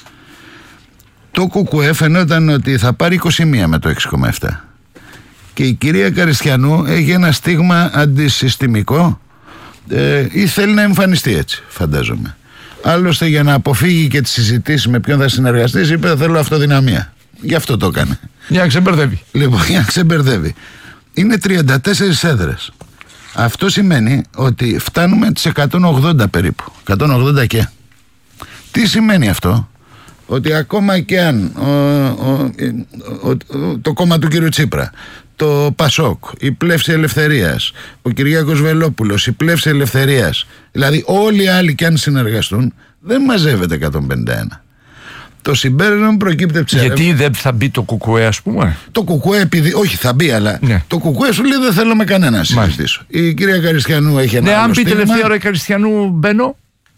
Το ΚΚΕ φαινόταν ότι θα πάρει είκοσι μία με το έξι κόμμα επτά. Και η κυρία Καριστιανού έχει ένα στίγμα αντισυστημικό ε, ή θέλει να εμφανιστεί έτσι, φαντάζομαι. Άλλωστε, για να αποφύγει και τις συζητήσεις με ποιον θα συνεργαστεί, είπε θέλω αυτοδυναμία. Γι' αυτό το έκανε. Για να ξεμπερδεύει. Λοιπόν, για να ξεμπερδεύει. Είναι τριάντα τέσσερις έδρες. Αυτό σημαίνει ότι φτάνουμε τις εκατόν ογδόντα περίπου. εκατόν ογδόντα και. Τι σημαίνει αυτό? Ότι ακόμα και αν ο, ο, ο, ο, το κόμμα του κύριου Τσίπρα, το Πασόκ, η Πλεύση Ελευθερίας, ο Κυριάκος Βελόπουλος, η Πλεύση Ελευθερίας, δηλαδή όλοι οι άλλοι και αν συνεργαστούν, δεν μαζεύεται εκατόν πενήντα ένα. Το συμπέρασμα προκύπτει από τις Γιατί έρευνες. Δεν θα μπει το ΚΚΕ, ας πούμε. Το ΚΚΕ, επειδή. Όχι, θα μπει, αλλά. Ναι. Το ΚΚΕ σου λέει δεν θέλω με κανένα να συζητήσω. Η κυρία Καριστιανού έχει ένα. Ναι, άλλο αν πει στίγμα. τελευταία ώρα η Καριστιανού μπαίνω.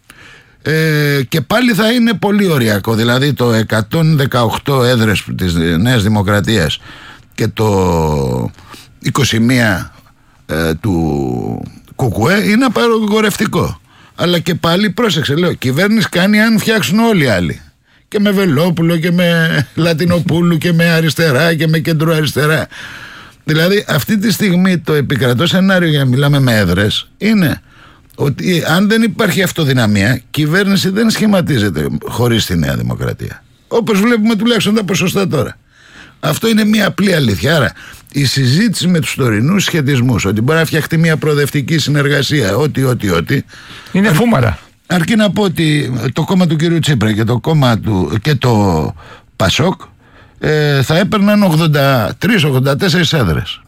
Ε, και πάλι θα είναι πολύ ωριακό. Δηλαδή το εκατόν δεκαοκτώ έδρες της Νέας Δημοκρατίας και το είκοσι μία ε, του ΚΚΕ είναι απαγορευτικό. Αλλά και πάλι πρόσεξε, λέω, κυβέρνηση κάνει αν φτιάξουν όλοι οι άλλοι. Και με Βελόπουλο και με Λατινοπούλου και με αριστερά και με κεντροαριστερά. Δηλαδή αυτή τη στιγμή το επικρατό σενάριο, για να μιλάμε με έδρες, είναι ότι αν δεν υπάρχει αυτοδυναμία, κυβέρνηση δεν σχηματίζεται χωρίς τη Νέα Δημοκρατία. Όπως βλέπουμε τουλάχιστον τα ποσοστά τώρα. Αυτό είναι μια απλή αλήθεια. Άρα η συζήτηση με τους τωρινούς σχετισμούς, ότι μπορεί να φτιαχτεί μια προοδευτική συνεργασία, ό,τι, ό,τι, ό,τι. Είναι φούμαρα. Αρκεί να πω ότι το κόμμα του κυρίου Τσίπρα και το κόμμα του και το Πασόκ ε, θα έπαιρναν ογδόντα τρεις ογδόντα τέσσερις έδρες.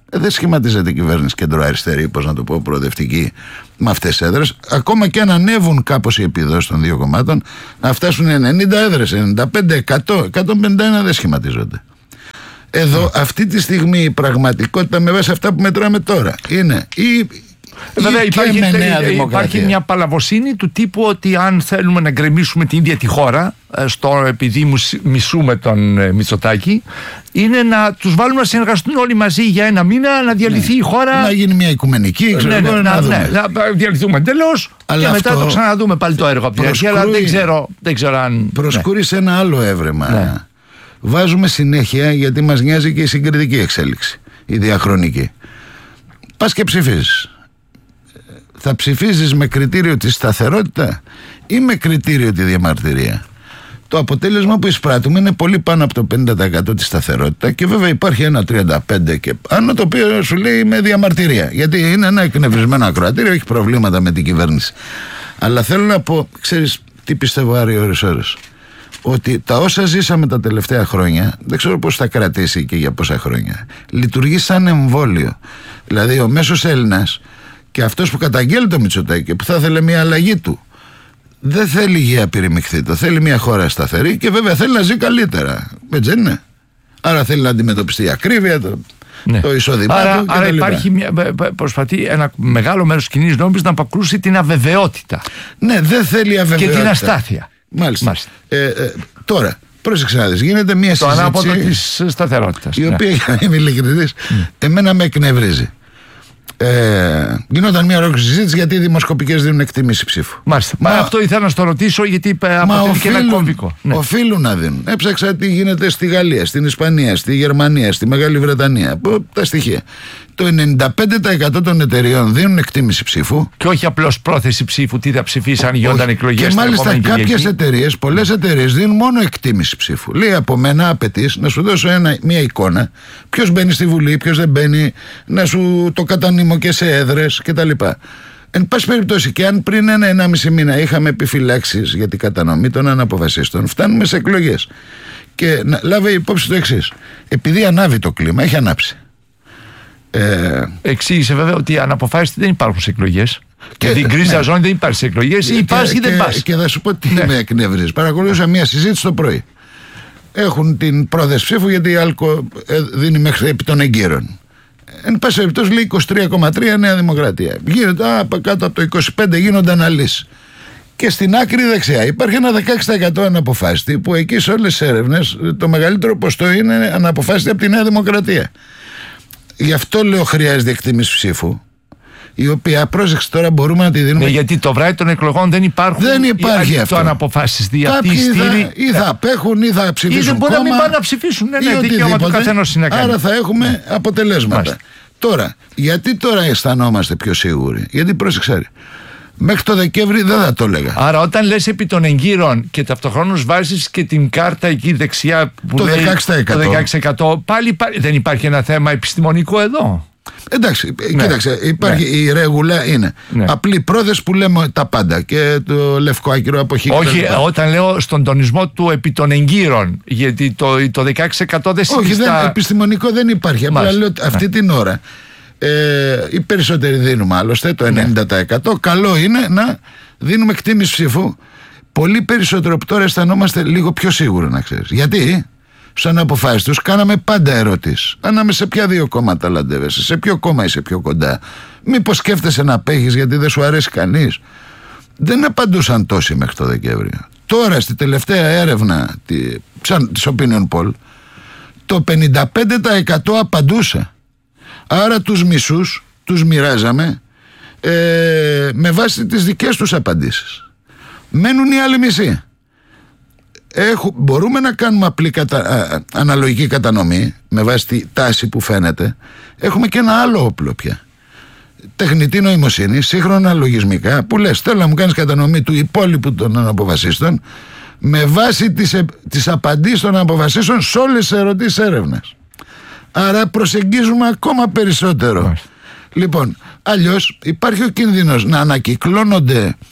Ε, δεν σχηματίζεται κυβέρνηση κεντροαριστερή, πώς να το πω, προοδευτική, με αυτές τις έδρες. Ακόμα και αν ανέβουν κάπως οι επιδόσεις των δύο κομμάτων, να φτάσουν ενενήντα έδρες, ενενήντα πέντε, εκατό, εκατόν πενήντα ένα δεν σχηματίζονται. Εδώ, αυτή τη στιγμή, η πραγματικότητα με βάση αυτά που μετράμε τώρα είναι ή. Βέβαια υπάρχει, υπάρχει μια παλαβοσύνη του τύπου ότι αν θέλουμε να γκρεμίσουμε την ίδια τη χώρα, στο, επειδή μισούμε τον Μητσοτάκη, είναι να τους βάλουμε να συνεργαστούν όλοι μαζί για ένα μήνα, να διαλυθεί ναι. η χώρα. Να γίνει μια οικουμενική, ξέρω, ναι, ναι, να, ναι, να διαλυθούμε εντελώς και μετά αυτό το ξαναδούμε πάλι το έργο από την αρχή. Αλλά δεν ξέρω, δεν ξέρω αν. Προσκούρει σε ένα άλλο έβρεμα. Ναι. Βάζουμε συνέχεια γιατί μας νοιάζει και η συγκριτική εξέλιξη, η διαχρονική. Πας και ψηφίζεις. Θα ψηφίζεις με κριτήριο τη σταθερότητα ή με κριτήριο τη διαμαρτυρία? Το αποτέλεσμα που εισπράττουμε είναι πολύ πάνω από το πενήντα τοις εκατό τη σταθερότητα και βέβαια υπάρχει ένα τριάντα πέντε τοις εκατό και πάνω, το οποίο σου λέει με διαμαρτυρία, γιατί είναι ένα εκνευρισμένο ακροατήριο, έχει προβλήματα με την κυβέρνηση. Αλλά θέλω να πω, ξέρεις τι πιστεύω Άρη ώρες ώρες? Ότι τα όσα ζήσαμε τα τελευταία χρόνια, δεν ξέρω πώς θα κρατήσει και για πόσα χρόνια, λειτουργεί σαν εμβόλιο. Δηλαδή ο μέσος Έλληνας και αυτός που καταγγέλει το Μητσοτάκη και που θα ήθελε μια αλλαγή του, δεν θέλει υγεία πυρημιχθήτο, θέλει μια χώρα σταθερή και βέβαια θέλει να ζει καλύτερα. Έτσι δεν είναι? Άρα θέλει να αντιμετωπιστεί η ακρίβεια, το, ναι. το εισόδημά άρα, του και άρα τα λοιπά. υπάρχει μια, προσπαθεί ένα μεγάλο μέρος της κοινής νόμης να απακρούσει την αβεβαιότητα. Ναι, δεν θέλει αβεβαιότητα. Και την αστάθεια. Μάλιστα. Μάλιστα. Ε, ε, τώρα, πρόσεξε να δεις, γίνεται μια το συζήτηση. Το ανάποδο της σταθερότητας. Η ναι. οποία, για να είμαι ειλικρινής, mm. εμένα με εκνευρίζει. Ε, γινόταν μια ολόκληρη συζήτηση γιατί οι δημοσκοπικές δίνουν εκτίμηση ψήφου. Μάλιστα. Μα, Μα αυτό ήθελα να στο ρωτήσω, γιατί αποτελεί και ένα κομβικό. Ναι. Οφείλουν να δίνουν. Έψαξα τι γίνεται στη Γαλλία, στην Ισπανία, στη Γερμανία, στη Μεγάλη Βρετανία. Τα στοιχεία. Το ενενήντα πέντε τοις εκατό των εταιριών δίνουν εκτίμηση ψήφου. Και όχι απλώς πρόθεση ψήφου, τι θα ψηφίσαν γινόταν εκλογές. Και μάλιστα κάποιες εταιρείες, πολλές εταιρείες δίνουν μόνο εκτίμηση ψήφου. Λέει από μένα απαιτείς να σου δώσω ένα, μια εικόνα. Ποιος μπαίνει στη Βουλή, ποιος δεν μπαίνει, να σου το κατανείμω και σε έδρες κτλ. Εν πάση περιπτώσει, και αν πριν ένα ενάμιση μήνα είχαμε επιφυλάξεις για την κατανομή των αναποφασίστων, φτάνουμε σε εκλογές. Και να λάβει υπόψη το εξής. Επειδή ανάβει το κλίμα, έχει ανάψει. Ε... Εξήγησε βέβαια ότι αναποφάσιστα δεν υπάρχουν σε εκλογές. Και, και την γκρίζα ναι. ζώνη δεν υπάρχει σε εκλογές. Υπάρχει ή δεν πας. Και θα σου πω τι ναι. με εκνευρίζει. Παρακολούθησα μια συζήτηση το πρωί. Έχουν την πρόθεση ψήφου γιατί η ΑΛΚΟ δίνει μέχρι επί των εγκύρων. Εν πάση περιπτώσει λέει είκοσι τρία κόμμα τρία Νέα Δημοκρατία. Γίνεται α, κάτω από το είκοσι πέντε τοις εκατό γίνονται αναλύσεις. Και στην άκρη δεξιά υπάρχει ένα δεκαέξι τοις εκατό αναποφάσιστη, που εκεί σε όλες τις έρευνες το μεγαλύτερο ποστό είναι αναποφάσιστη από τη Νέα Δημοκρατία. Γι' αυτό λέω χρειάζεται εκτίμηση ψήφου, η οποία, πρόσεξε τώρα, μπορούμε να τη δίνουμε. Ναι, γιατί το βράδυ των εκλογών δεν υπάρχουν. Δεν υπάρχει ή, αυτό. Το αναποφάσιστη. Κάποιοι θα, ή θα απέχουν ή θα ψηφίσουν. Ή δεν μπορεί κόμμα, να μην πάνε να ψηφίσουν. Ναι, ναι, δικαίωμα του καθενός είναι να κάνει. Άρα θα έχουμε ναι. αποτελέσματα. Μάλιστα. Τώρα, γιατί τώρα αισθανόμαστε πιο σίγουροι? Γιατί πρόσεξε. Μέχρι το Δεκέμβρη δεν θα το έλεγα. Άρα, όταν λες επί των εγκύρων και ταυτοχρόνως βάζεις και την κάρτα εκεί δεξιά που το λέει δεκαέξι τοις εκατό. Το δεκαέξι τοις εκατό, πάλι, πάλι δεν υπάρχει ένα θέμα επιστημονικό εδώ. Εντάξει, ναι. κοίταξε, υπάρχει ναι. η ρεγουλά είναι ναι. απλή πρόθεση που λέμε τα πάντα και το λευκό άκυρο αποχή. Όχι, όταν λέω στον τονισμό του επί των εγκύρων, γιατί το, το δεκαέξι τοις εκατό δεν συνιστά. Όχι, δεν, επιστημονικό δεν υπάρχει. Απλά λέω ότι αυτή ναι. την ώρα ε, οι περισσότεροι δίνουμε άλλωστε το ενενήντα τοις εκατό. Ναι. Καλό είναι να δίνουμε εκτίμηση ψήφου. Πολύ περισσότερο που τώρα αισθανόμαστε λίγο πιο σίγουρο, να ξέρεις. Γιατί? Στους αναποφάσιστους κάναμε πάντα ερωτήσεις. Ανάμεσα σε ποια δύο κόμματα λαντεύεσαι, σε ποιο κόμμα είσαι πιο κοντά, μήπως σκέφτεσαι να απέχεις γιατί δεν σου αρέσει κανείς. Δεν απαντούσαν τόσοι μέχρι το Δεκέμβριο. Τώρα στη τελευταία έρευνα της Opinion Poll το πενήντα πέντε τοις εκατό απαντούσε. Άρα τους μισούς τους μοιράζαμε ε, με βάση τις δικές τους απαντήσεις. Μένουν οι άλλοι μισοί. Έχω, μπορούμε να κάνουμε απλή κατα, α, αναλογική κατανομή με βάση τη τάση που φαίνεται. Έχουμε και ένα άλλο όπλο πια. Τεχνητή νοημοσύνη, σύγχρονα λογισμικά, που λες θέλω να μου κάνεις κατανομή του υπόλοιπου των αναποφασίστων με βάση τις, τις απαντήσεις των αναποφασίστων σε όλες τις ερωτήσεις έρευνας. Άρα προσεγγίζουμε ακόμα περισσότερο. Mm. Λοιπόν, αλλιώς υπάρχει ο κίνδυνος να ανακυκλώνονται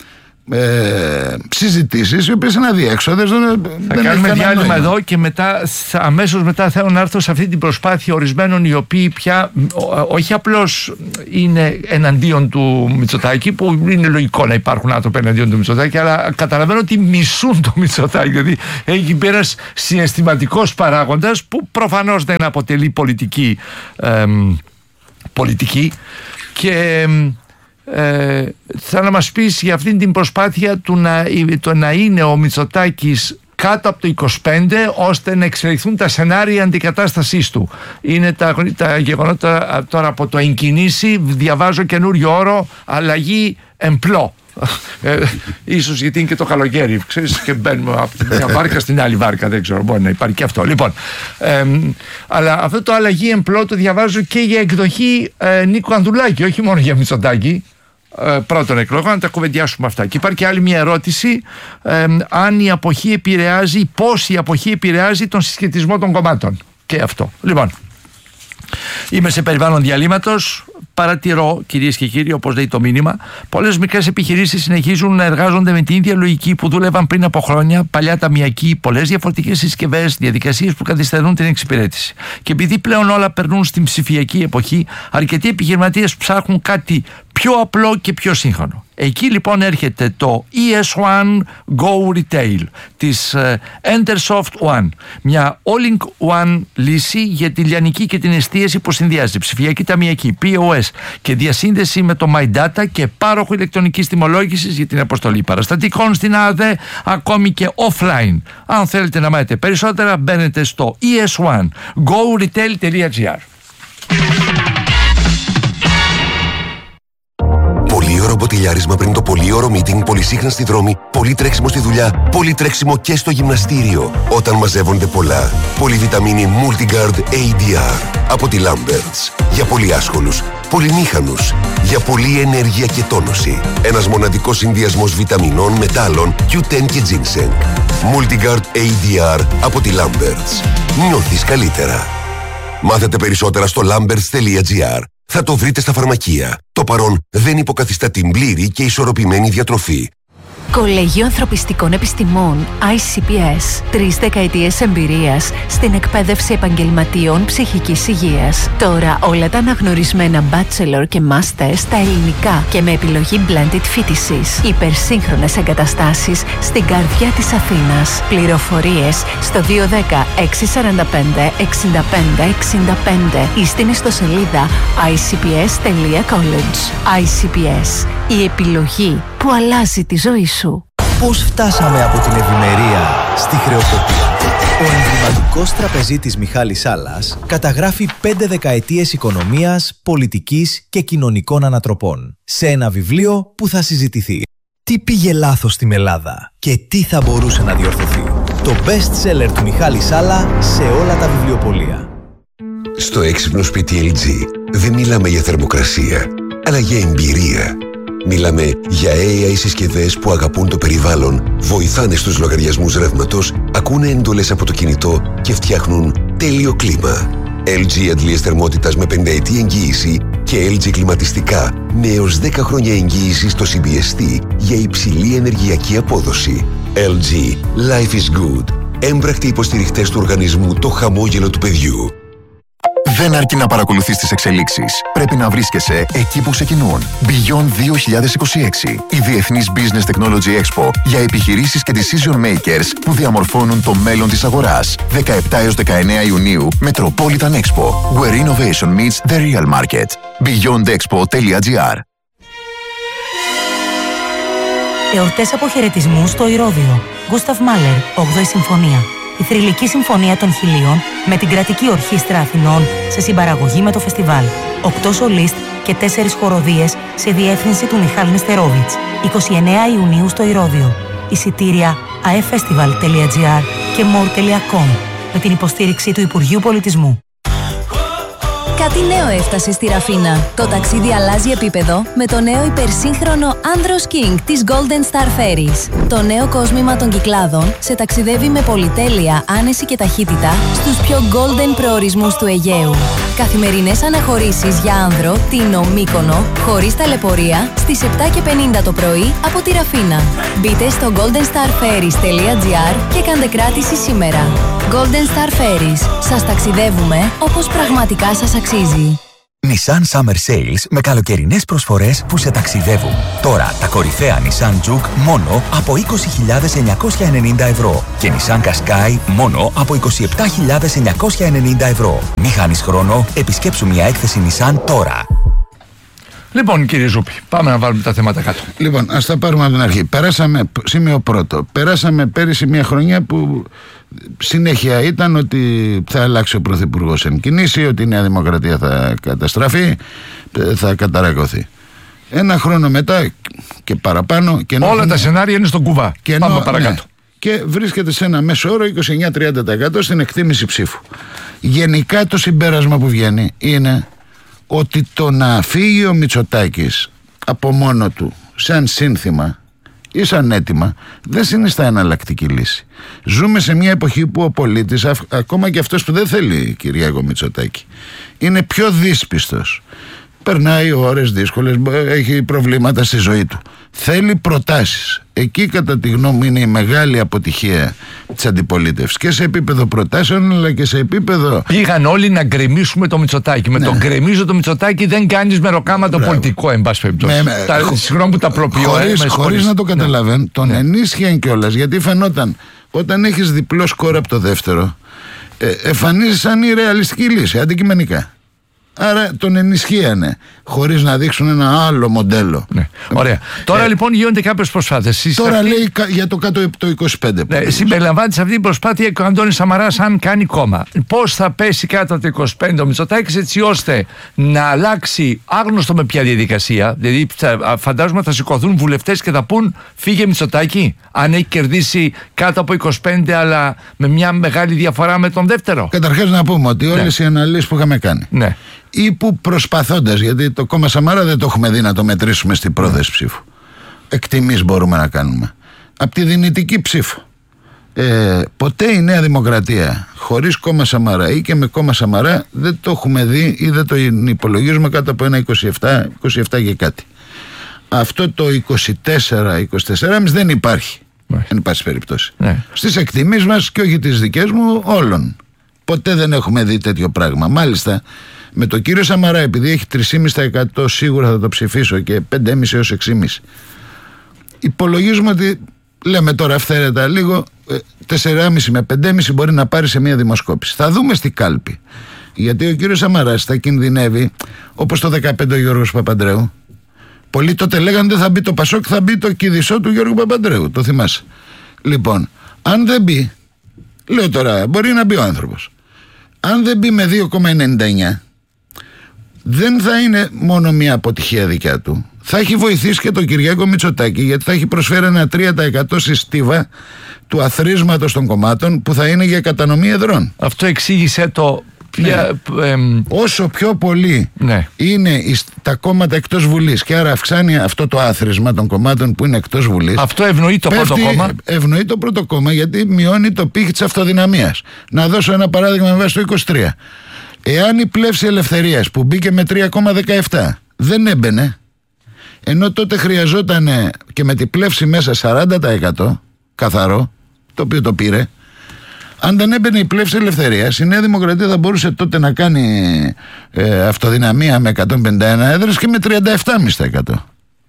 ε, συζητήσεις οι οποίες είναι αδιέξοδες. Θα κάνουμε διάλειμμα εδώ και μετά, αμέσως μετά θέλω να έρθω σε αυτή την προσπάθεια ορισμένων οι οποίοι πια όχι απλώς είναι εναντίον του Μητσοτάκη, που είναι λογικό να υπάρχουν άνθρωποι εναντίον του Μητσοτάκη, αλλά καταλαβαίνω ότι μισούν το Μητσοτάκη. Δηλαδή έχει μπει ένας συναισθηματικός παράγοντας που προφανώς δεν αποτελεί πολιτική, ε, πολιτική και Ε, θα να μας πεις για αυτήν την προσπάθεια του να, το να είναι ο Μητσοτάκης κάτω από το είκοσι πέντε ώστε να εξελιχθούν τα σενάρια αντικατάστασής του. Είναι τα, τα γεγονότα τώρα από το εγκινήσει, διαβάζω καινούριο όρο, αλλαγή εμπλό. Ε, ίσως γιατί είναι και το καλοκαίρι, ξέρεις, και μπαίνουμε από τη μια βάρκα στην άλλη βάρκα, δεν ξέρω, μπορεί να υπάρχει και αυτό. Λοιπόν, ε, αλλά αυτό το αλλαγή εμπλό το διαβάζω και για εκδοχή ε, Νίκου Ανδρουλάκη, όχι μόνο για Μητσοτάκη. Ε, πρώτον εκλογών, να τα κουβεντιάσουμε αυτά. Και υπάρχει και άλλη μια ερώτηση, ε, αν η αποχή επηρεάζει, πώς η αποχή επηρεάζει τον συσχετισμό των κομμάτων. Και αυτό. Λοιπόν, είμαι σε περιβάλλον διαλύματος. Παρατηρώ, κυρίες και κύριοι, όπως λέει το μήνυμα, πολλές μικρές επιχειρήσεις συνεχίζουν να εργάζονται με την ίδια λογική που δούλευαν πριν από χρόνια, παλιά ταμιακοί, πολλές διαφορετικές συσκευές, διαδικασίες που καθυστερούν την εξυπηρέτηση. Και επειδή πλέον όλα περνούν στην ψηφιακή εποχή, αρκετοί επιχειρηματίες ψάχνουν κάτι πιο απλό και πιο σύγχρονο. Εκεί λοιπόν έρχεται το ι ες One Go Retail της uh, Entersoft One, μια all-in-one λύση για τη λιανική και την εστίαση που συνδυάζει ψηφιακή ταμιακή, πι ο ες και διασύνδεση με το My Data και πάροχο ηλεκτρονικής τιμολόγησης για την αποστολή παραστατικών στην ΑΔΕ, ακόμη και offline. Αν θέλετε να μάθετε περισσότερα, μπαίνετε στο ι ες one go retail τελεία τζι άρ. Πολύωρο μποτιλιάρισμα πριν το πολύωρο meeting, πολυσύχνα στη δρόμη, πολύ τρέξιμο στη δουλειά, πολύ τρέξιμο και στο γυμναστήριο. Όταν μαζεύονται πολλά. Πολυβιταμίνη Multigard έι ντι αρ από τη Lamberts. Για πολύ άσχολους, πολυμήχανους, για πολλή ενέργεια και τόνωση. Ένας μοναδικός συνδυασμός βιταμινών, μετάλλων, κιου τεν και ginseng. Multigard έι ντι αρ από τη Lamberts. Νιώθεις καλύτερα. Μάθετε περισσότερα στο lamberts τελεία τζι άρ. Θα το βρείτε στα φαρμακεία. Το παρόν δεν υποκαθιστά την πλήρη και ισορροπημένη διατροφή. Κολέγιο Ανθρωπιστικών Επιστημών άι σι πι ες. Τρεις δεκαετίες εμπειρίας στην εκπαίδευση επαγγελματιών ψυχικής υγείας. Τώρα όλα τα αναγνωρισμένα bachelor και master στα ελληνικά και με επιλογή blended φοιτησής. Υπερσύγχρονες εγκαταστάσεις στην καρδιά της Αθήνας. Πληροφορίες στο δύο ένα μηδέν έξι τέσσερα πέντε εξήντα πέντε εξήντα πέντε ή στην ιστοσελίδα άι σι πι ες τελεία college. άι σι πι ες. Η επιλογή που αλλάζει τη ζωή σου. Πώς φτάσαμε από την ευημερία στη χρεοκοπία? Ο εμβληματικός τραπεζίτης Μιχάλης Σάλλας καταγράφει πέντε δεκαετίες οικονομίας, πολιτικής και κοινωνικών ανατροπών σε ένα βιβλίο που θα συζητηθεί. Τι πήγε λάθος στην Ελλάδα και τι θα μπορούσε να διορθωθεί? Το best seller του Μιχάλη Σάλλα σε όλα τα βιβλιοπωλεία. Στο έξυπνο σπίτι ελ τζι δεν μιλάμε για θερμοκρασία, αλλά για εμπειρία. Μιλάμε για έι άι συσκευές που αγαπούν το περιβάλλον, βοηθάνε στους λογαριασμούς ρεύματος, ακούνε εντολές από το κινητό και φτιάχνουν τέλειο κλίμα. ελ τζι αντλίες θερμότητας με πενταετή εγγύηση και ελ τζι κλιματιστικά με έως δέκα χρόνια εγγύηση στο σι μπι ες τι για υψηλή ενεργειακή απόδοση. ελ τζι Life is good. Έμπρακτοι υποστηριχτές του οργανισμού Το Χαμόγελο του Παιδιού. Δεν αρκεί να παρακολουθείς τις εξελίξεις. Πρέπει να βρίσκεσαι εκεί που ξεκινούν. Beyond δύο χιλιάδες είκοσι έξι. Η Διεθνής Business Technology Expo για επιχειρήσεις και decision makers που διαμορφώνουν το μέλλον της αγοράς. δεκαεπτά έως δεκαεννέα Ιουνίου, Metropolitan Expo. Where innovation meets the real market. beyond expo τελεία τζι άρ. Εορτές αποχαιρετισμού στο Ηρώδειο. Γκούσταβ Μάλερ, όγδοη Συμφωνία. Η θρυλική συμφωνία των χιλίων με την Κρατική Ορχήστρα Αθηνών σε συμπαραγωγή με το φεστιβάλ. Οκτώ σολίστ και τέσσερις χοροδίες σε διεύθυνση του Μιχάλη Νεστερόβιτς. είκοσι εννέα Ιουνίου στο Ηρώδειο. Εισιτήρια άι εφ φεστιβάλ τελεία τζι άρ και more τελεία com με την υποστήριξη του Υπουργείου Πολιτισμού. Κάτι νέο έφτασε στη Ραφίνα. Το ταξίδι αλλάζει επίπεδο με το νέο υπερσύγχρονο Andros King της Golden Star Ferries. Το νέο κόσμημα των Κυκλάδων σε ταξιδεύει με πολυτέλεια, άνεση και ταχύτητα στους πιο golden προορισμούς του Αιγαίου. Καθημερινές αναχωρήσεις για άνδρο, Τίνο, Μύκονο, χωρίς ταλαιπωρία, στις επτά και πενήντα το πρωί από τη Ραφίνα. Μπείτε στο golden star ferries τελεία gr και κάντε κράτηση σήμερα. Golden Star Ferries. Σας ταξιδεύουμε όπως πραγματικά σας αξίζει. Nissan Summer Sales με καλοκαιρινές προσφορές που σε ταξιδεύουν. Τώρα τα κορυφαία Nissan Juke μόνο από είκοσι χιλιάδες εννιακόσια ενενήντα ευρώ και Nissan Qashqai μόνο από είκοσι επτά χιλιάδες εννιακόσια ενενήντα ευρώ. Μη χάνεις χρόνο, επισκέψου μια έκθεση Nissan τώρα. Λοιπόν, κύριε Ζούπη, πάμε να βάλουμε τα θέματα κάτω. Λοιπόν, ας τα πάρουμε από την αρχή. Περάσαμε, σημείο πρώτο, περάσαμε πέρυσι μια χρονιά που συνέχεια ήταν ότι θα αλλάξει ο Πρωθυπουργός εν κινήσει, ότι η Νέα Δημοκρατία θα καταστραφεί, θα καταρακωθεί. Ένα χρόνο μετά και παραπάνω. Και όλα έχουν... τα σενάρια είναι στον κουβά. Και ενώ, πάμε παρακάτω. Ναι, και βρίσκεται σε ένα μέσο όρο είκοσι εννέα με τριάντα τοις εκατό στην εκτίμηση ψήφου. Γενικά το συμπέρασμα που βγαίνει είναι ότι το να φύγει ο Μητσοτάκης από μόνο του σαν σύνθημα ή σαν αίτημα δεν συνιστά εναλλακτική λύση. Ζούμε σε μια εποχή που ο πολίτης, α, ακόμα και αυτός που δεν θέλει Κυριάκο Μητσοτάκη, είναι πιο δύσπιστος. Περνάει ώρες δύσκολες, έχει προβλήματα στη ζωή του. Θέλει προτάσεις. Εκεί κατά τη γνώμη μου είναι η μεγάλη αποτυχία της αντιπολίτευσης. Και σε επίπεδο προτάσεων αλλά και σε επίπεδο... Πήγαν όλοι να γκρεμίσουμε το Μητσοτάκη. Με ναι. το γκρεμίζω το Μητσοτάκη δεν κάνεις μεροκάμα το πολιτικό, εν πάση περιπτώσει. Συγγνώμη που τα προποιώ. Χωρίς, ε, χωρίς να το καταλαβαίνουν, ναι. τον ναι. ενίσχυαν κιόλας. Γιατί φαινόταν όταν έχεις διπλό σκορ από το δεύτερο, ε, εμφανίζεις σαν η ρεαλιστική λύση, αντικειμενικά. Άρα τον ενισχύανε χωρίς να δείξουν ένα άλλο μοντέλο. Ναι. Ωραία. Τώρα ε, λοιπόν γίνονται κάποιες προσπάθειες. Τώρα αυτή... λέει για το κάτω το είκοσι πέντε. Ναι, συμπεριλαμβάνεται σε αυτή την προσπάθεια και ο Αντώνης Σαμαράς αν κάνει κόμμα. Πώς θα πέσει κάτω από το είκοσι πέντε ο Μητσοτάκης έτσι ώστε να αλλάξει άγνωστο με ποια διαδικασία. Δηλαδή φαντάζομαι θα σηκωθούν βουλευτές και θα πούν φύγε Μητσοτάκη αν έχει κερδίσει κάτω από είκοσι πέντε αλλά με μια μεγάλη διαφορά με τον δεύτερο. Καταρχάς να πούμε ότι όλες ναι. οι αναλύσεις που είχαμε κάνει ναι. ή που προσπαθώντας, γιατί το κόμμα Σαμαρά δεν το έχουμε δει να το μετρήσουμε στην πρόθεση ψήφου. Εκτιμήσεις μπορούμε να κάνουμε. Από τη δυνητική ψήφο. Ε, ποτέ η Νέα Δημοκρατία χωρίς κόμμα Σαμαρά ή και με κόμμα Σαμαρά δεν το έχουμε δει ή δεν το υπολογίζουμε κάτω από ένα είκοσι επτά, είκοσι επτά και κάτι. Αυτό το είκοσι τέσσερα είκοσι τέσσερα δεν υπάρχει. Ναι. Εν πάση περιπτώσει. Ναι. Στις εκτιμήσεις μας και όχι τις δικές μου όλων. Ποτέ δεν έχουμε δει τέτοιο πράγμα. Μάλιστα με τον κύριο Σαμαρά, επειδή έχει τρία κόμμα πέντε τοις εκατό σίγουρα θα το ψηφίσω και πέντε κόμμα πέντε έως έξι κόμμα πέντε, υπολογίζουμε ότι, λέμε τώρα αυθαίρετα λίγο, τέσσερα κόμμα πέντε με πέντε κόμμα πέντε μπορεί να πάρει σε μια δημοσκόπηση. Θα δούμε στη κάλπη. Γιατί ο κύριος Σαμαράς θα κινδυνεύει, όπως το δεκαπέντε ο Γιώργος Παπαντρέου. Πολλοί τότε λέγανε δεν θα μπει το Πασόκ, θα μπει το Κηδισό του Γιώργου Παπαντρέου. Το θυμάσαι. Λοιπόν, αν δεν μπει, λέω τώρα, μπορεί να μπει ο άνθρωπος. Αν δεν μπει με δύο κόμμα ενενήντα εννιά, δεν θα είναι μόνο μια αποτυχία δικιά του. Θα έχει βοηθήσει και τον Κυριάκο Μητσοτάκη, γιατί θα έχει προσφέρει ένα τρία τοις εκατό στη στίβα του αθροίσματος των κομμάτων που θα είναι για κατανομή εδρών. Αυτό εξήγησε το... Ποια, ναι. ε, Όσο πιο πολύ ναι. είναι τα κόμματα εκτός Βουλής και άρα αυξάνει αυτό το άθροισμα των κομμάτων που είναι εκτός Βουλής, αυτό ευνοεί το πέφτει, πρώτο κόμμα. Ευνοεί το πρώτο κόμμα γιατί μειώνει το πύχη της αυτοδυναμίας. Να δώσω ένα παράδειγμα με βάση το είκοσι τρία. Εάν η πλεύση ελευθερίας που μπήκε με τρία κόμμα δεκαεπτά δεν έμπαινε, ενώ τότε χρειαζόταν και με την πλεύση μέσα σαράντα τοις εκατό καθαρό, το οποίο το πήρε, αν δεν έμπαινε η πλεύση ελευθερίας, η Νέα Δημοκρατία θα μπορούσε τότε να κάνει ε, αυτοδυναμία με εκατόν πενήντα ένα έδρες και με τριάντα επτά κόμμα πέντε τοις εκατό.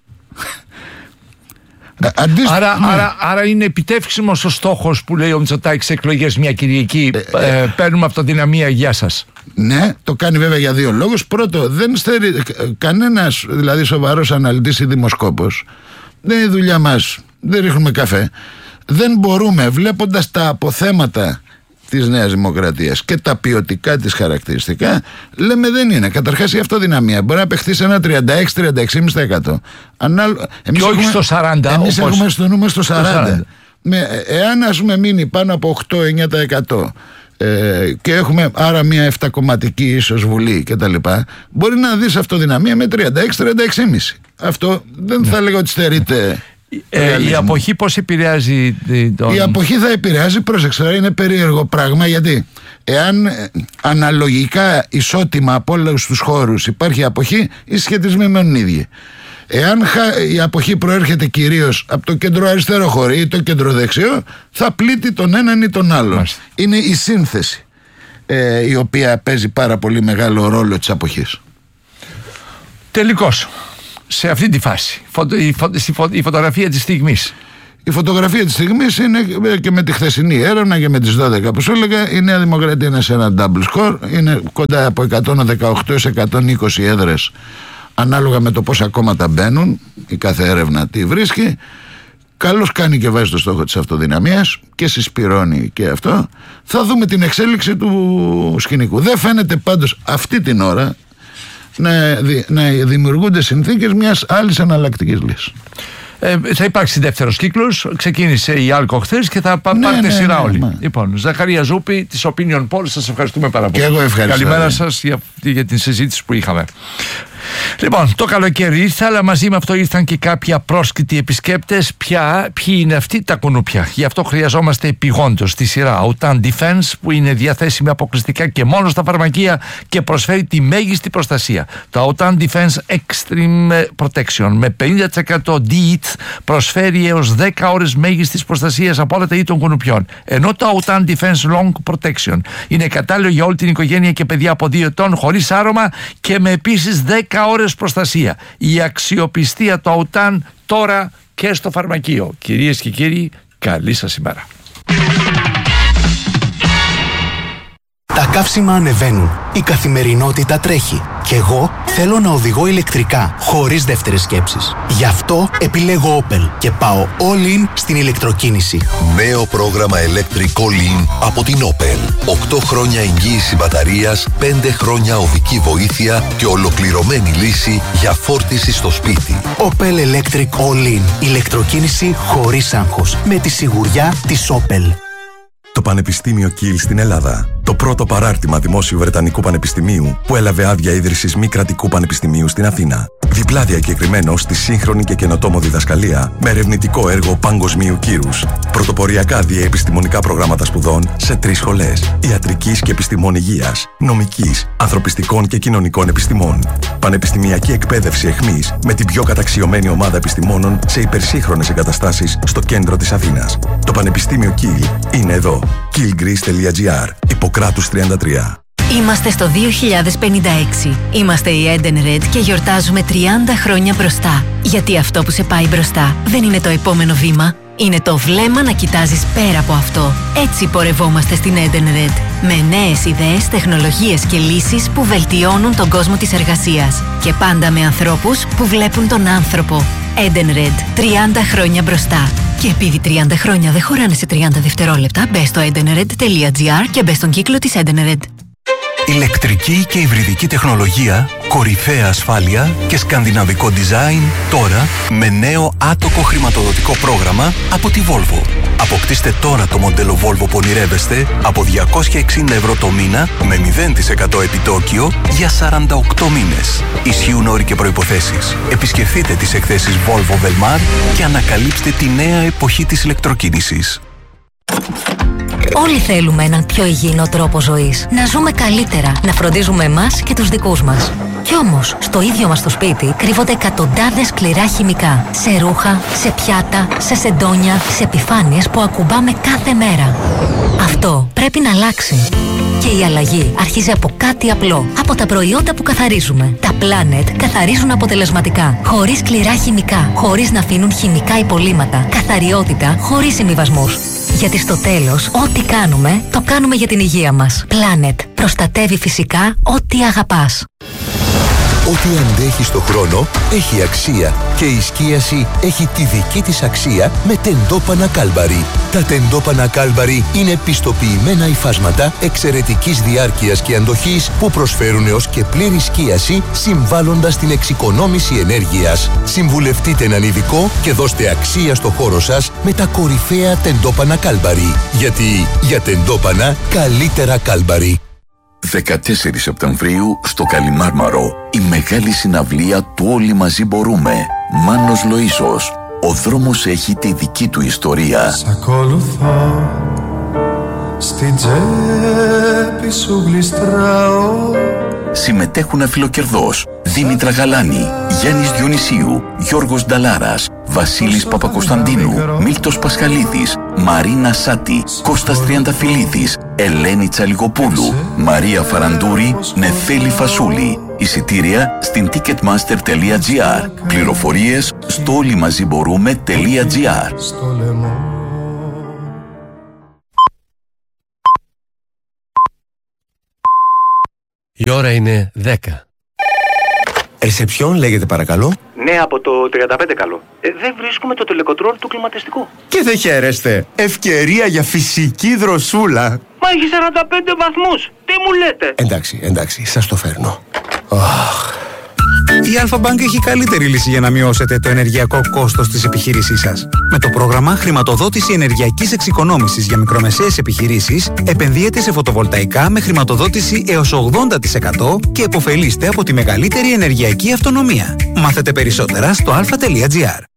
Αντίστοι, άρα, ναι. άρα, άρα είναι επιτεύξιμος ο στόχος που λέει ο Μητσοτάκης εκλογές μια Κυριακή. Ε, ε, ε, παίρνουμε αυτοδυναμία, γεια σας. Ναι, το κάνει βέβαια για δύο λόγους. Πρώτο, δεν στερεί κανένας δηλαδή σοβαρός αναλυτής ή δημοσκόπος. Δεν είναι η δουλειά μας, δεν ρίχνουμε καφέ. Δεν μπορούμε, βλέποντας τα αποθέματα της Νέας Δημοκρατίας και τα ποιοτικά της χαρακτηριστικά, λέμε δεν είναι. Καταρχάς η αυτοδυναμία μπορεί να παιχθεί σε ένα τριάντα έξι με τριάντα έξι κόμμα πέντε τοις εκατό. Ανάλο... Και όχι έχουμε... στο σαράντα. Εμείς όπως... έχουμε στο νούμερο στο σαράντα. Με, εάν ας πούμε μείνει πάνω από οκτώ με εννιά τοις εκατό ε, και έχουμε άρα μια εφτακομματική ίσως βουλή και τα λοιπά, μπορεί να δεις αυτοδυναμία με τριάντα έξι τριάντα έξι κόμμα πέντε. Αυτό δεν ναι. θα λέγω ότι στερείται. Ε, η αποχή πώς επηρεάζει τον... Η αποχή θα επηρεάζει, πρόσεξε, είναι περίεργο πράγμα, γιατί εάν ε, αναλογικά ισότιμα από όλους τους χώρους υπάρχει αποχή, οι σχετισμοί μένουν ίδιοι. Εάν η αποχή προέρχεται κυρίως από το κέντρο αριστερό χώρι ή το κέντρο δεξιό, θα πλήττει τον έναν ή τον άλλον. Μάλιστα. Είναι η σύνθεση ε, η οποία παίζει πάρα πολύ μεγάλο ρόλο της αποχής. Τελικώς, σε αυτή τη φάση, η, φω, η φωτογραφία της στιγμής. Η φωτογραφία της στιγμής είναι και με τη χθεσινή έρευνα και με τις δώδεκα που σου έλεγα. Η Νέα Δημοκρατία είναι σε ένα double score, είναι κοντά από εκατόν δεκαοκτώ έως εκατόν είκοσι έδρες, ανάλογα με το πόσα κόμματα μπαίνουν, η κάθε έρευνα τι βρίσκει. Καλώς κάνει και βάζει το στόχο της αυτοδυναμίας και συσπυρώνει και αυτό. Θα δούμε την εξέλιξη του σκηνικού. Δεν φαίνεται πάντως αυτή την ώρα να, να δημιουργούνται συνθήκες μιας άλλης εναλλακτικής λύσης. Ε, θα υπάρξει δεύτερος κύκλος. Ξεκίνησε η Άλκο χθες και θα ναι, πάρετε ναι, σειρά ναι, όλοι. Ναι. Λοιπόν, Ζαχαρία Ζούπη της Opinion Poll, σας ευχαριστούμε πάρα πολύ. Και εγώ ευχαριστώ. Καλημέρα σας για, για την συζήτηση που είχαμε. Λοιπόν, το καλοκαίρι ήρθε, αλλά μαζί με αυτό ήρθαν και κάποιοι απρόσκητοι επισκέπτες. Ποια, ποιοι είναι αυτοί? Τα κουνούπια. Γι' αυτό χρειαζόμαστε επιγόντως τη σειρά Autan Defense, που είναι διαθέσιμη αποκλειστικά και μόνο στα φαρμακεία και προσφέρει τη μέγιστη προστασία. Το Autan Defense Extreme Protection με πενήντα τοις εκατό ντι άι τι προσφέρει έως δέκα ώρες μέγιστης προστασίας από όλα τα είδη των κουνουπιών. Ενώ το Autan Defense Long Protection είναι κατάλληλο για όλη την οικογένεια και παιδιά από δύο ετών, χωρίς άρωμα και με επίσης δέκα ώρες προστασία. Η αξιοπιστία του Autan τώρα και στο φαρμακείο. Κυρίες και κύριοι, καλή σας ημέρα. Τα καύσιμα ανεβαίνουν, η καθημερινότητα τρέχει και εγώ θέλω να οδηγώ ηλεκτρικά, χωρίς δεύτερες σκέψεις. Γι' αυτό επιλέγω Opel και πάω all in στην ηλεκτροκίνηση. Νέο πρόγραμμα Electric All In από την Opel. οκτώ χρόνια εγγύηση μπαταρίας, πέντε χρόνια οδική βοήθεια και ολοκληρωμένη λύση για φόρτιση στο σπίτι. Opel Electric All In. Ηλεκτροκίνηση χωρίς άγχος. Με τη σιγουριά της Opel. Το Πανεπιστήμιο Kiel στην Ελλάδα. Το πρώτο παράρτημα δημόσιου Βρετανικού Πανεπιστημίου που έλαβε άδεια ίδρυσης μη κρατικού πανεπιστημίου στην Αθήνα. Διπλά διακεκριμένο στη σύγχρονη και καινοτόμο διδασκαλία με ερευνητικό έργο παγκοσμίου κύρους. Πρωτοποριακά διαεπιστημονικά προγράμματα σπουδών σε τρεις σχολές: ιατρικής και επιστημών υγείας, νομικής, ανθρωπιστικών και κοινωνικών επιστημών. Πανεπιστημιακή εκπαίδευση εχμής με την πιο καταξιωμένη ομάδα επιστημόνων σε υπερσύγχρονες εγκαταστάσεις στο κέντρο της Αθήνας. Το Πανεπιστήμιο Kiel είναι εδώ. kiel greece τελεία gr. Ιπποκράτους τριάντα τρία. Είμαστε στο δύο χιλιάδες πενήντα έξι. Είμαστε η Edenred και γιορτάζουμε τριάντα χρόνια μπροστά. Γιατί αυτό που σε πάει μπροστά δεν είναι το επόμενο βήμα. Είναι το βλέμμα να κοιτάζεις πέρα από αυτό. Έτσι πορευόμαστε στην Edenred. Με νέες ιδέες, τεχνολογίες και λύσεις που βελτιώνουν τον κόσμο της εργασίας. Και πάντα με ανθρώπους που βλέπουν τον άνθρωπο. Edenred. τριάντα χρόνια μπροστά. Και επειδή τριάντα χρόνια δεν χωράνε σε τριάντα δευτερόλεπτα, μπες στο edenred τελεία gr και μπες στον κύκλο της Edenred. Ηλεκτρική και υβριδική τεχνολογία, κορυφαία ασφάλεια και σκανδιναβικό design τώρα με νέο άτοκο χρηματοδοτικό πρόγραμμα από τη Volvo. Αποκτήστε τώρα το μοντέλο Volvo που ονειρεύεστε από διακόσια εξήντα ευρώ το μήνα με μηδέν τοις εκατό επιτόκιο για σαράντα οκτώ μήνες. Ισχύουν όροι και προϋποθέσεις. Επισκεφτείτε τις εκθέσεις Volvo Velmar και ανακαλύψτε τη νέα εποχή της ηλεκτροκίνησης. Όλοι θέλουμε έναν πιο υγιεινό τρόπο ζωής. Να ζούμε καλύτερα, να φροντίζουμε εμάς και τους δικούς μας. Κι όμως, στο ίδιο μας το σπίτι κρύβονται εκατοντάδες σκληρά χημικά. Σε ρούχα, σε πιάτα, σε σεντόνια, σε επιφάνειες που ακουμπάμε κάθε μέρα. Αυτό πρέπει να αλλάξει. Και η αλλαγή αρχίζει από κάτι απλό. Από τα προϊόντα που καθαρίζουμε. Τα Planet καθαρίζουν αποτελεσματικά. Χωρίς σκληρά χημικά. Χωρίς να αφήνουν χημικά υπολείμματα. Καθαριότητα χωρίς συμβιβασμούς. Γιατί στο τέλος, ό,τι κάνουμε, το κάνουμε για την υγεία μας. Planet. Προστατεύει φυσικά ό,τι αγαπάς. Ό,τι αντέχει στο χρόνο έχει αξία και η σκίαση έχει τη δική της αξία με τεντόπανα Κάλμπαρι. Τα τεντόπανα Κάλμπαρι είναι πιστοποιημένα υφάσματα εξαιρετικής διάρκειας και αντοχής που προσφέρουν έως και πλήρη σκίαση, συμβάλλοντας την εξοικονόμηση ενέργειας. Συμβουλευτείτε έναν ειδικό και δώστε αξία στο χώρο σας με τα κορυφαία τεντόπανα Κάλμπαρι. Γιατί για τεντόπανα καλύτερα Κάλμπαρι. δεκατέσσερις Σεπτεμβρίου στο Καλιμάρμαρο η μεγάλη συναυλία του Όλοι Μαζί Μπορούμε. Μάνος Λοΐσος. Ο δρόμος έχει τη δική του ιστορία. Σ' ακολουθώ, στην τσέπη σου γλιστράω. Συμμετέχουν αφιλοκερδός Δήμητρα Γαλάνη, Γιάννης Διονυσίου, Γιώργος Νταλάρας, Βασίλης Παπακοσταντίνου, Μίλτος Πασχαλίδης, Μαρίνα Σάτη, Κώστας Τριανταφυλλίδης, Ελένη Τσαλιγοπούλου, Μαρία Φαραντούρη, Νεφέλη Φασούλη. Εισιτήρια στην ticketmaster τελεία gr. Πληροφορίες στο όλοιμαζιμπορούμε τελεία gr. Η ώρα είναι δέκα. Ρεσεψιόν λέγεται παρακαλώ. Ναι, από το τριάντα πέντε καλό. Ε, δεν βρίσκουμε το τελεκοντρόλ του κλιματιστικού. Και δεν χαίρεστε. Ευκαιρία για φυσική δροσούλα. Μα έχει σαράντα πέντε βαθμούς. Τι μου λέτε? Εντάξει, εντάξει, σας το φέρνω. Oh. Η Αλφα-Bank έχει καλύτερη λύση για να μειώσετε το ενεργειακό κόστος της επιχείρησής σας. Με το πρόγραμμα Χρηματοδότηση Ενεργειακής Εξοικονόμησης για μικρομεσαίες επιχειρήσεις, επενδύετε σε φωτοβολταϊκά με χρηματοδότηση έως ογδόντα τοις εκατό και επωφελείστε από τη μεγαλύτερη ενεργειακή αυτονομία. Μάθετε περισσότερα στο αλφα τελεία τζι άρ.